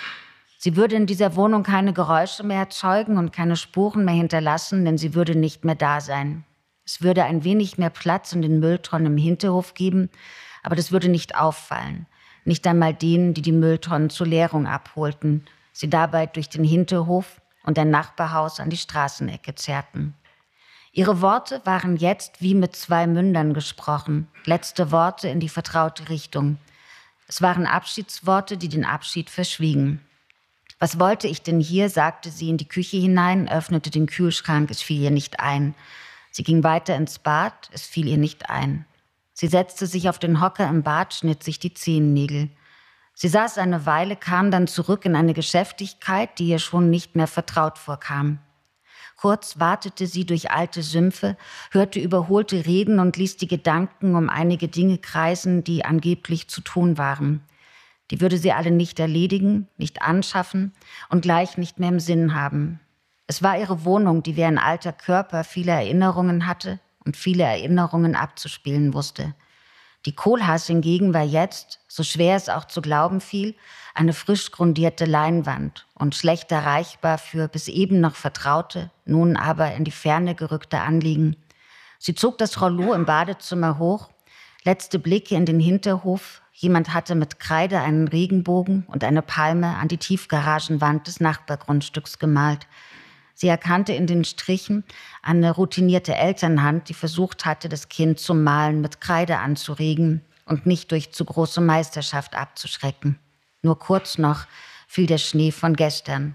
Sie würde in dieser Wohnung keine Geräusche mehr erzeugen und keine Spuren mehr hinterlassen, denn sie würde nicht mehr da sein. Es würde ein wenig mehr Platz in den Mülltonnen im Hinterhof geben, aber das würde nicht auffallen. Nicht einmal denen, die die Mülltonnen zur Leerung abholten, sie dabei durch den Hinterhof und ein Nachbarhaus an die Straßenecke zerrten. Ihre Worte waren jetzt wie mit 2 Mündern gesprochen, letzte Worte in die vertraute Richtung. Es waren Abschiedsworte, die den Abschied verschwiegen. »Was wollte ich denn hier?« sagte sie in die Küche hinein, öffnete den Kühlschrank, es fiel ihr nicht ein. Sie ging weiter ins Bad, es fiel ihr nicht ein. Sie setzte sich auf den Hocker im Bad, schnitt sich die Zehennägel. Sie saß eine Weile, kam dann zurück in eine Geschäftigkeit, die ihr schon nicht mehr vertraut vorkam. Kurz watete sie durch alte Sümpfe, hörte überholte Reden und ließ die Gedanken um einige Dinge kreisen, die angeblich zu tun waren. Die würde sie alle nicht erledigen, nicht anschaffen und gleich nicht mehr im Sinn haben. Es war ihre Wohnung, die wie ein alter Körper viele Erinnerungen hatte und viele Erinnerungen abzuspielen wusste. Die Kohlhaas hingegen war jetzt, so schwer es auch zu glauben fiel, eine frisch grundierte Leinwand und schlecht erreichbar für bis eben noch vertraute, nun aber in die Ferne gerückte Anliegen. Sie zog das Rollo im Badezimmer hoch, letzte Blicke in den Hinterhof. Jemand hatte mit Kreide einen Regenbogen und eine Palme an die Tiefgaragenwand des Nachbargrundstücks gemalt. Sie erkannte in den Strichen eine routinierte Elternhand, die versucht hatte, das Kind zum Malen mit Kreide anzuregen und nicht durch zu große Meisterschaft abzuschrecken. Nur kurz noch fiel der Schnee von gestern.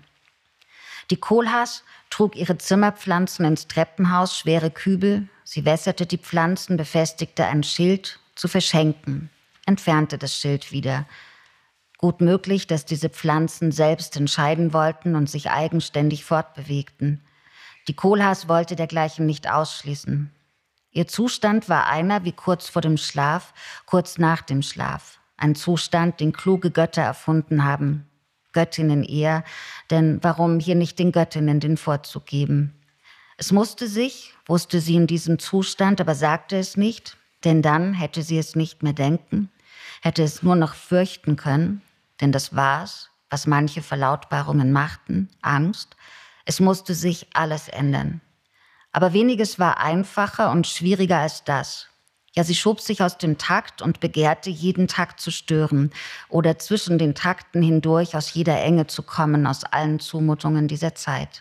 Die Kohlhaas trug ihre Zimmerpflanzen ins Treppenhaus, schwere Kübel. Sie wässerte die Pflanzen, befestigte ein Schild zu verschenken, entfernte das Schild wieder. Gut möglich, dass diese Pflanzen selbst entscheiden wollten und sich eigenständig fortbewegten. Die Kohlhaas wollte dergleichen nicht ausschließen. Ihr Zustand war einer wie kurz vor dem Schlaf, kurz nach dem Schlaf. Ein Zustand, den kluge Götter erfunden haben. Göttinnen eher, denn warum hier nicht den Göttinnen den Vorzug geben? Es musste sich, wusste sie in diesem Zustand, aber sagte es nicht, denn dann hätte sie es nicht mehr denken, hätte es nur noch fürchten können, denn das war's, was manche Verlautbarungen machten, Angst. Es musste sich alles ändern. Aber weniges war einfacher und schwieriger als das. Ja, sie schob sich aus dem Takt und begehrte, jeden Takt zu stören oder zwischen den Takten hindurch aus jeder Enge zu kommen, aus allen Zumutungen dieser Zeit.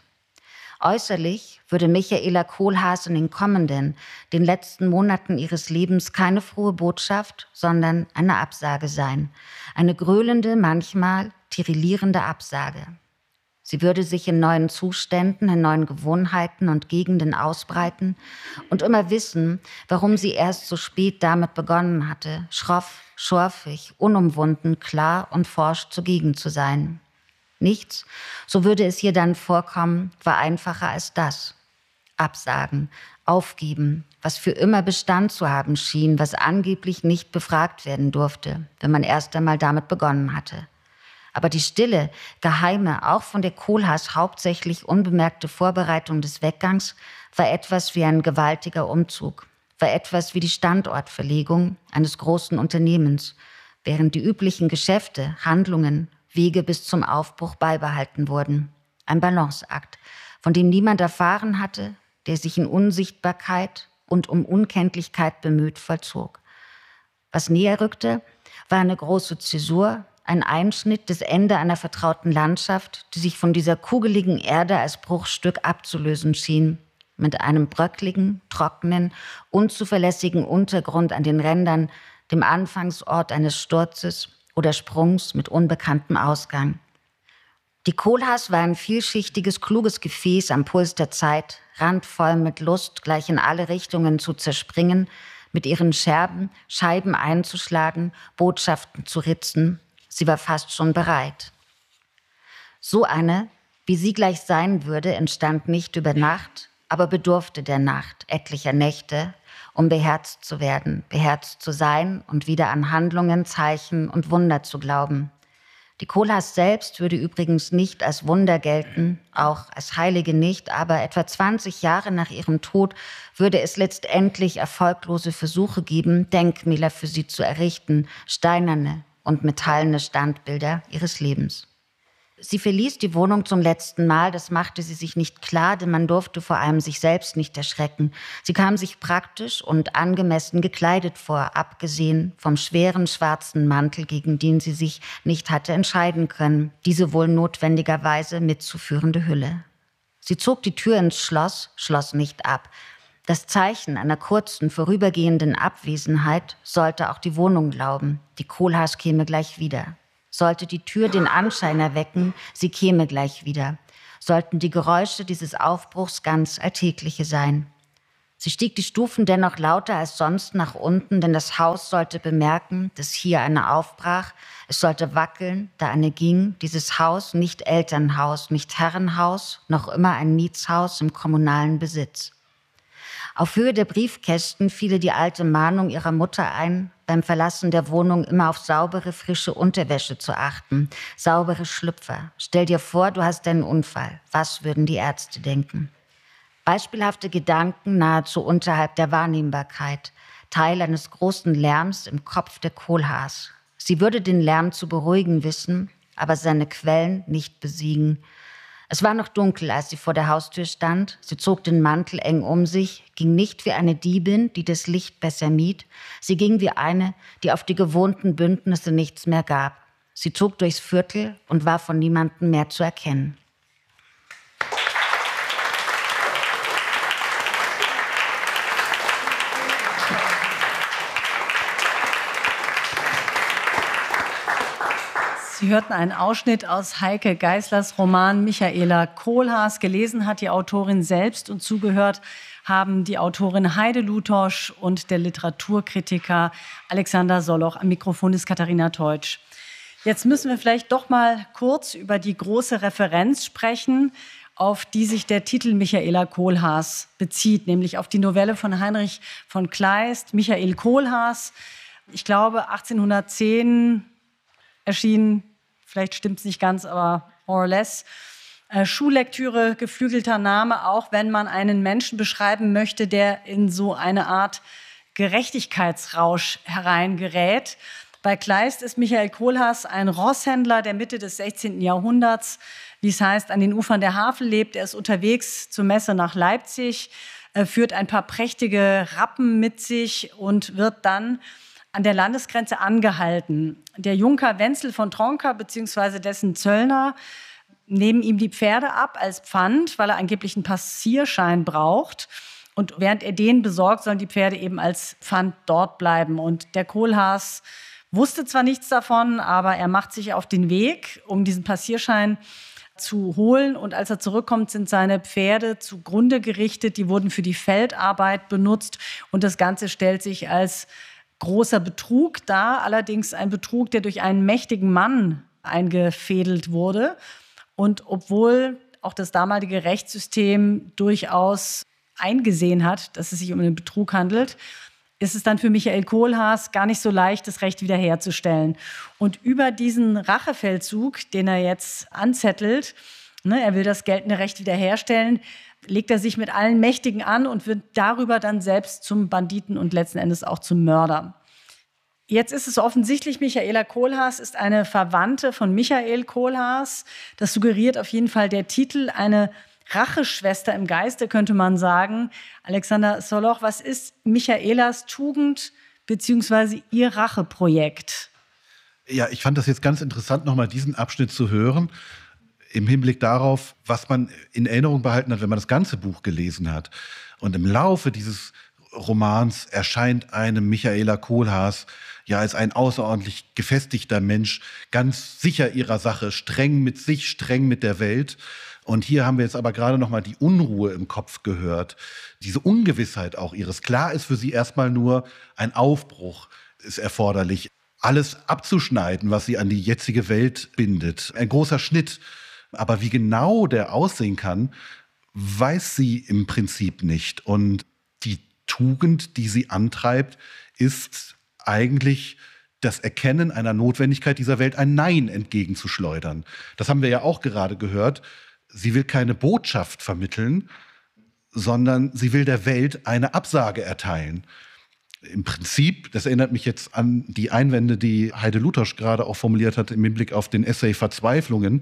Äußerlich würde Michaela Kohlhaas in den kommenden, den letzten Monaten ihres Lebens keine frohe Botschaft, sondern eine Absage sein. Eine gröhlende, manchmal tirillierende Absage. Sie würde sich in neuen Zuständen, in neuen Gewohnheiten und Gegenden ausbreiten und immer wissen, warum sie erst so spät damit begonnen hatte, schroff, schorfig, unumwunden, klar und forsch zugegen zu sein. Nichts, so würde es ihr dann vorkommen, war einfacher als das. Absagen, aufgeben, was für immer Bestand zu haben schien, was angeblich nicht befragt werden durfte, wenn man erst einmal damit begonnen hatte. Aber die stille, geheime, auch von der Kohlhaas hauptsächlich unbemerkte Vorbereitung des Weggangs war etwas wie ein gewaltiger Umzug, war etwas wie die Standortverlegung eines großen Unternehmens, während die üblichen Geschäfte, Handlungen, Wege bis zum Aufbruch beibehalten wurden. Ein Balanceakt, von dem niemand erfahren hatte, der sich in Unsichtbarkeit und um Unkenntlichkeit bemüht vollzog. Was näher rückte, war eine große Zäsur, ein Einschnitt, das Ende einer vertrauten Landschaft, die sich von dieser kugeligen Erde als Bruchstück abzulösen schien, mit einem bröckligen, trockenen, unzuverlässigen Untergrund an den Rändern, dem Anfangsort eines Sturzes oder Sprungs mit unbekanntem Ausgang. Die Kohlhaas war ein vielschichtiges, kluges Gefäß am Puls der Zeit, randvoll mit Lust, gleich in alle Richtungen zu zerspringen, mit ihren Scherben Scheiben einzuschlagen, Botschaften zu ritzen. Sie war fast schon bereit. So eine, wie sie gleich sein würde, entstand nicht über Nacht, aber bedurfte der Nacht, etlicher Nächte, um beherzt zu werden, beherzt zu sein und wieder an Handlungen, Zeichen und Wunder zu glauben. Die Kohlhaas selbst würde übrigens nicht als Wunder gelten, auch als Heilige nicht, aber etwa 20 Jahre nach ihrem Tod würde es letztendlich erfolglose Versuche geben, Denkmäler für sie zu errichten, steinerne und metallene Standbilder ihres Lebens. Sie verließ die Wohnung zum letzten Mal, das machte sie sich nicht klar, denn man durfte vor allem sich selbst nicht erschrecken. Sie kam sich praktisch und angemessen gekleidet vor, abgesehen vom schweren schwarzen Mantel, gegen den sie sich nicht hatte entscheiden können, diese wohl notwendigerweise mitzuführende Hülle. Sie zog die Tür ins Schloss, schloss nicht ab. Das Zeichen einer kurzen, vorübergehenden Abwesenheit sollte auch die Wohnung glauben. Die Kohlhaas käme gleich wieder. Sollte die Tür den Anschein erwecken, sie käme gleich wieder. Sollten die Geräusche dieses Aufbruchs ganz alltägliche sein. Sie stieg die Stufen dennoch lauter als sonst nach unten, denn das Haus sollte bemerken, dass hier eine aufbrach. Es sollte wackeln, da eine ging. Dieses Haus, nicht Elternhaus, nicht Herrenhaus, noch immer ein Mietshaus im kommunalen Besitz. Auf Höhe der Briefkästen fiel ihr die alte Mahnung ihrer Mutter ein, beim Verlassen der Wohnung immer auf saubere, frische Unterwäsche zu achten, saubere Schlüpfer. Stell dir vor, du hast einen Unfall. Was würden die Ärzte denken? Beispielhafte Gedanken nahezu unterhalb der Wahrnehmbarkeit, Teil eines großen Lärms im Kopf der Kohlhaas. Sie würde den Lärm zu beruhigen wissen, aber seine Quellen nicht besiegen. Es war noch dunkel, als sie vor der Haustür stand. Sie zog den Mantel eng um sich, ging nicht wie eine Diebin, die das Licht besser mied. Sie ging wie eine, die auf die gewohnten Bündnisse nichts mehr gab. Sie zog durchs Viertel und war von niemandem mehr zu erkennen. Sie hörten einen Ausschnitt aus Heike Geißlers Roman Michaela Kohlhaas. Gelesen hat die Autorin selbst und zugehört haben die Autorin Heide Lutosch und der Literaturkritiker Alexander Soloch. Am Mikrofon ist Katharina Teutsch. Jetzt müssen wir vielleicht doch mal kurz über die große Referenz sprechen, auf die sich der Titel Michaela Kohlhaas bezieht, nämlich auf die Novelle von Heinrich von Kleist, Michael Kohlhaas. Ich glaube, 1810 erschienen, vielleicht stimmt es nicht ganz, aber more or less. Schullektüre, geflügelter Name, auch wenn man einen Menschen beschreiben möchte, der in so eine Art Gerechtigkeitsrausch hereingerät. Bei Kleist ist Michael Kohlhaas ein Rosshändler der Mitte des 16. Jahrhunderts, wie es heißt, an den Ufern der Havel lebt. Er ist unterwegs zur Messe nach Leipzig, führt ein paar prächtige Rappen mit sich und wird dann an der Landesgrenze angehalten. Der Junker Wenzel von Tronka bzw. dessen Zöllner nehmen ihm die Pferde ab als Pfand, weil er angeblich einen Passierschein braucht. Und während er den besorgt, sollen die Pferde eben als Pfand dort bleiben. Und der Kohlhaas wusste zwar nichts davon, aber er macht sich auf den Weg, um diesen Passierschein zu holen. Und als er zurückkommt, sind seine Pferde zugrunde gerichtet. Die wurden für die Feldarbeit benutzt. Und das Ganze stellt sich als großer Betrug dar, allerdings ein Betrug, der durch einen mächtigen Mann eingefädelt wurde. Und obwohl auch das damalige Rechtssystem durchaus eingesehen hat, dass es sich um einen Betrug handelt, ist es dann für Michael Kohlhaas gar nicht so leicht, das Recht wiederherzustellen. Und über diesen Rachefeldzug, den er jetzt anzettelt, er will das geltende Recht wiederherstellen, legt er sich mit allen Mächtigen an und wird darüber dann selbst zum Banditen und letzten Endes auch zum Mörder. Jetzt ist es offensichtlich, Michaela Kohlhaas ist eine Verwandte von Michael Kohlhaas. Das suggeriert auf jeden Fall der Titel, eine Racheschwester im Geiste, könnte man sagen. Alexander Soloch, was ist Michaelas Tugend bzw. ihr Racheprojekt? Ja, ich fand das jetzt ganz interessant, nochmal diesen Abschnitt zu hören, im Hinblick darauf, was man in Erinnerung behalten hat, wenn man das ganze Buch gelesen hat. Und im Laufe dieses Romans erscheint einem Michaela Kohlhaas ja als ein außerordentlich gefestigter Mensch, ganz sicher ihrer Sache, streng mit sich, streng mit der Welt. Und hier haben wir jetzt aber gerade noch mal die Unruhe im Kopf gehört, diese Ungewissheit auch ihres. Klar ist für sie erstmal nur ein Aufbruch ist erforderlich, alles abzuschneiden, was sie an die jetzige Welt bindet. Ein großer Schnitt. Aber wie genau der aussehen kann, weiß sie im Prinzip nicht. Und die Tugend, die sie antreibt, ist eigentlich das Erkennen einer Notwendigkeit dieser Welt, ein Nein entgegenzuschleudern. Das haben wir ja auch gerade gehört. Sie will keine Botschaft vermitteln, sondern sie will der Welt eine Absage erteilen. Im Prinzip, das erinnert mich jetzt an die Einwände, die Heide Lutosch gerade auch formuliert hat im Hinblick auf den Essay Verzweiflungen.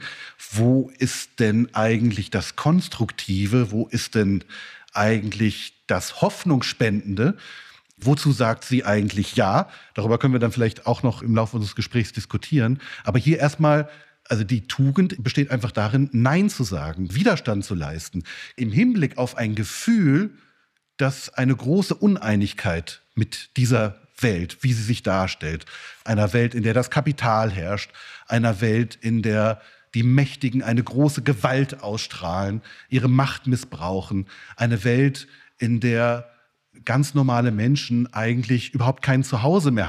Wo ist denn eigentlich das Konstruktive? Wo ist denn eigentlich das Hoffnungsspendende? Wozu sagt sie eigentlich ja? Darüber können wir dann vielleicht auch noch im Laufe unseres Gesprächs diskutieren. Aber hier erstmal, also die Tugend besteht einfach darin, Nein zu sagen, Widerstand zu leisten. Im Hinblick auf ein Gefühl, dass eine große Uneinigkeit mit dieser Welt, wie sie sich darstellt, einer Welt, in der das Kapital herrscht, einer Welt, in der die Mächtigen eine große Gewalt ausstrahlen, ihre Macht missbrauchen, eine Welt, in der ganz normale Menschen eigentlich überhaupt kein Zuhause mehr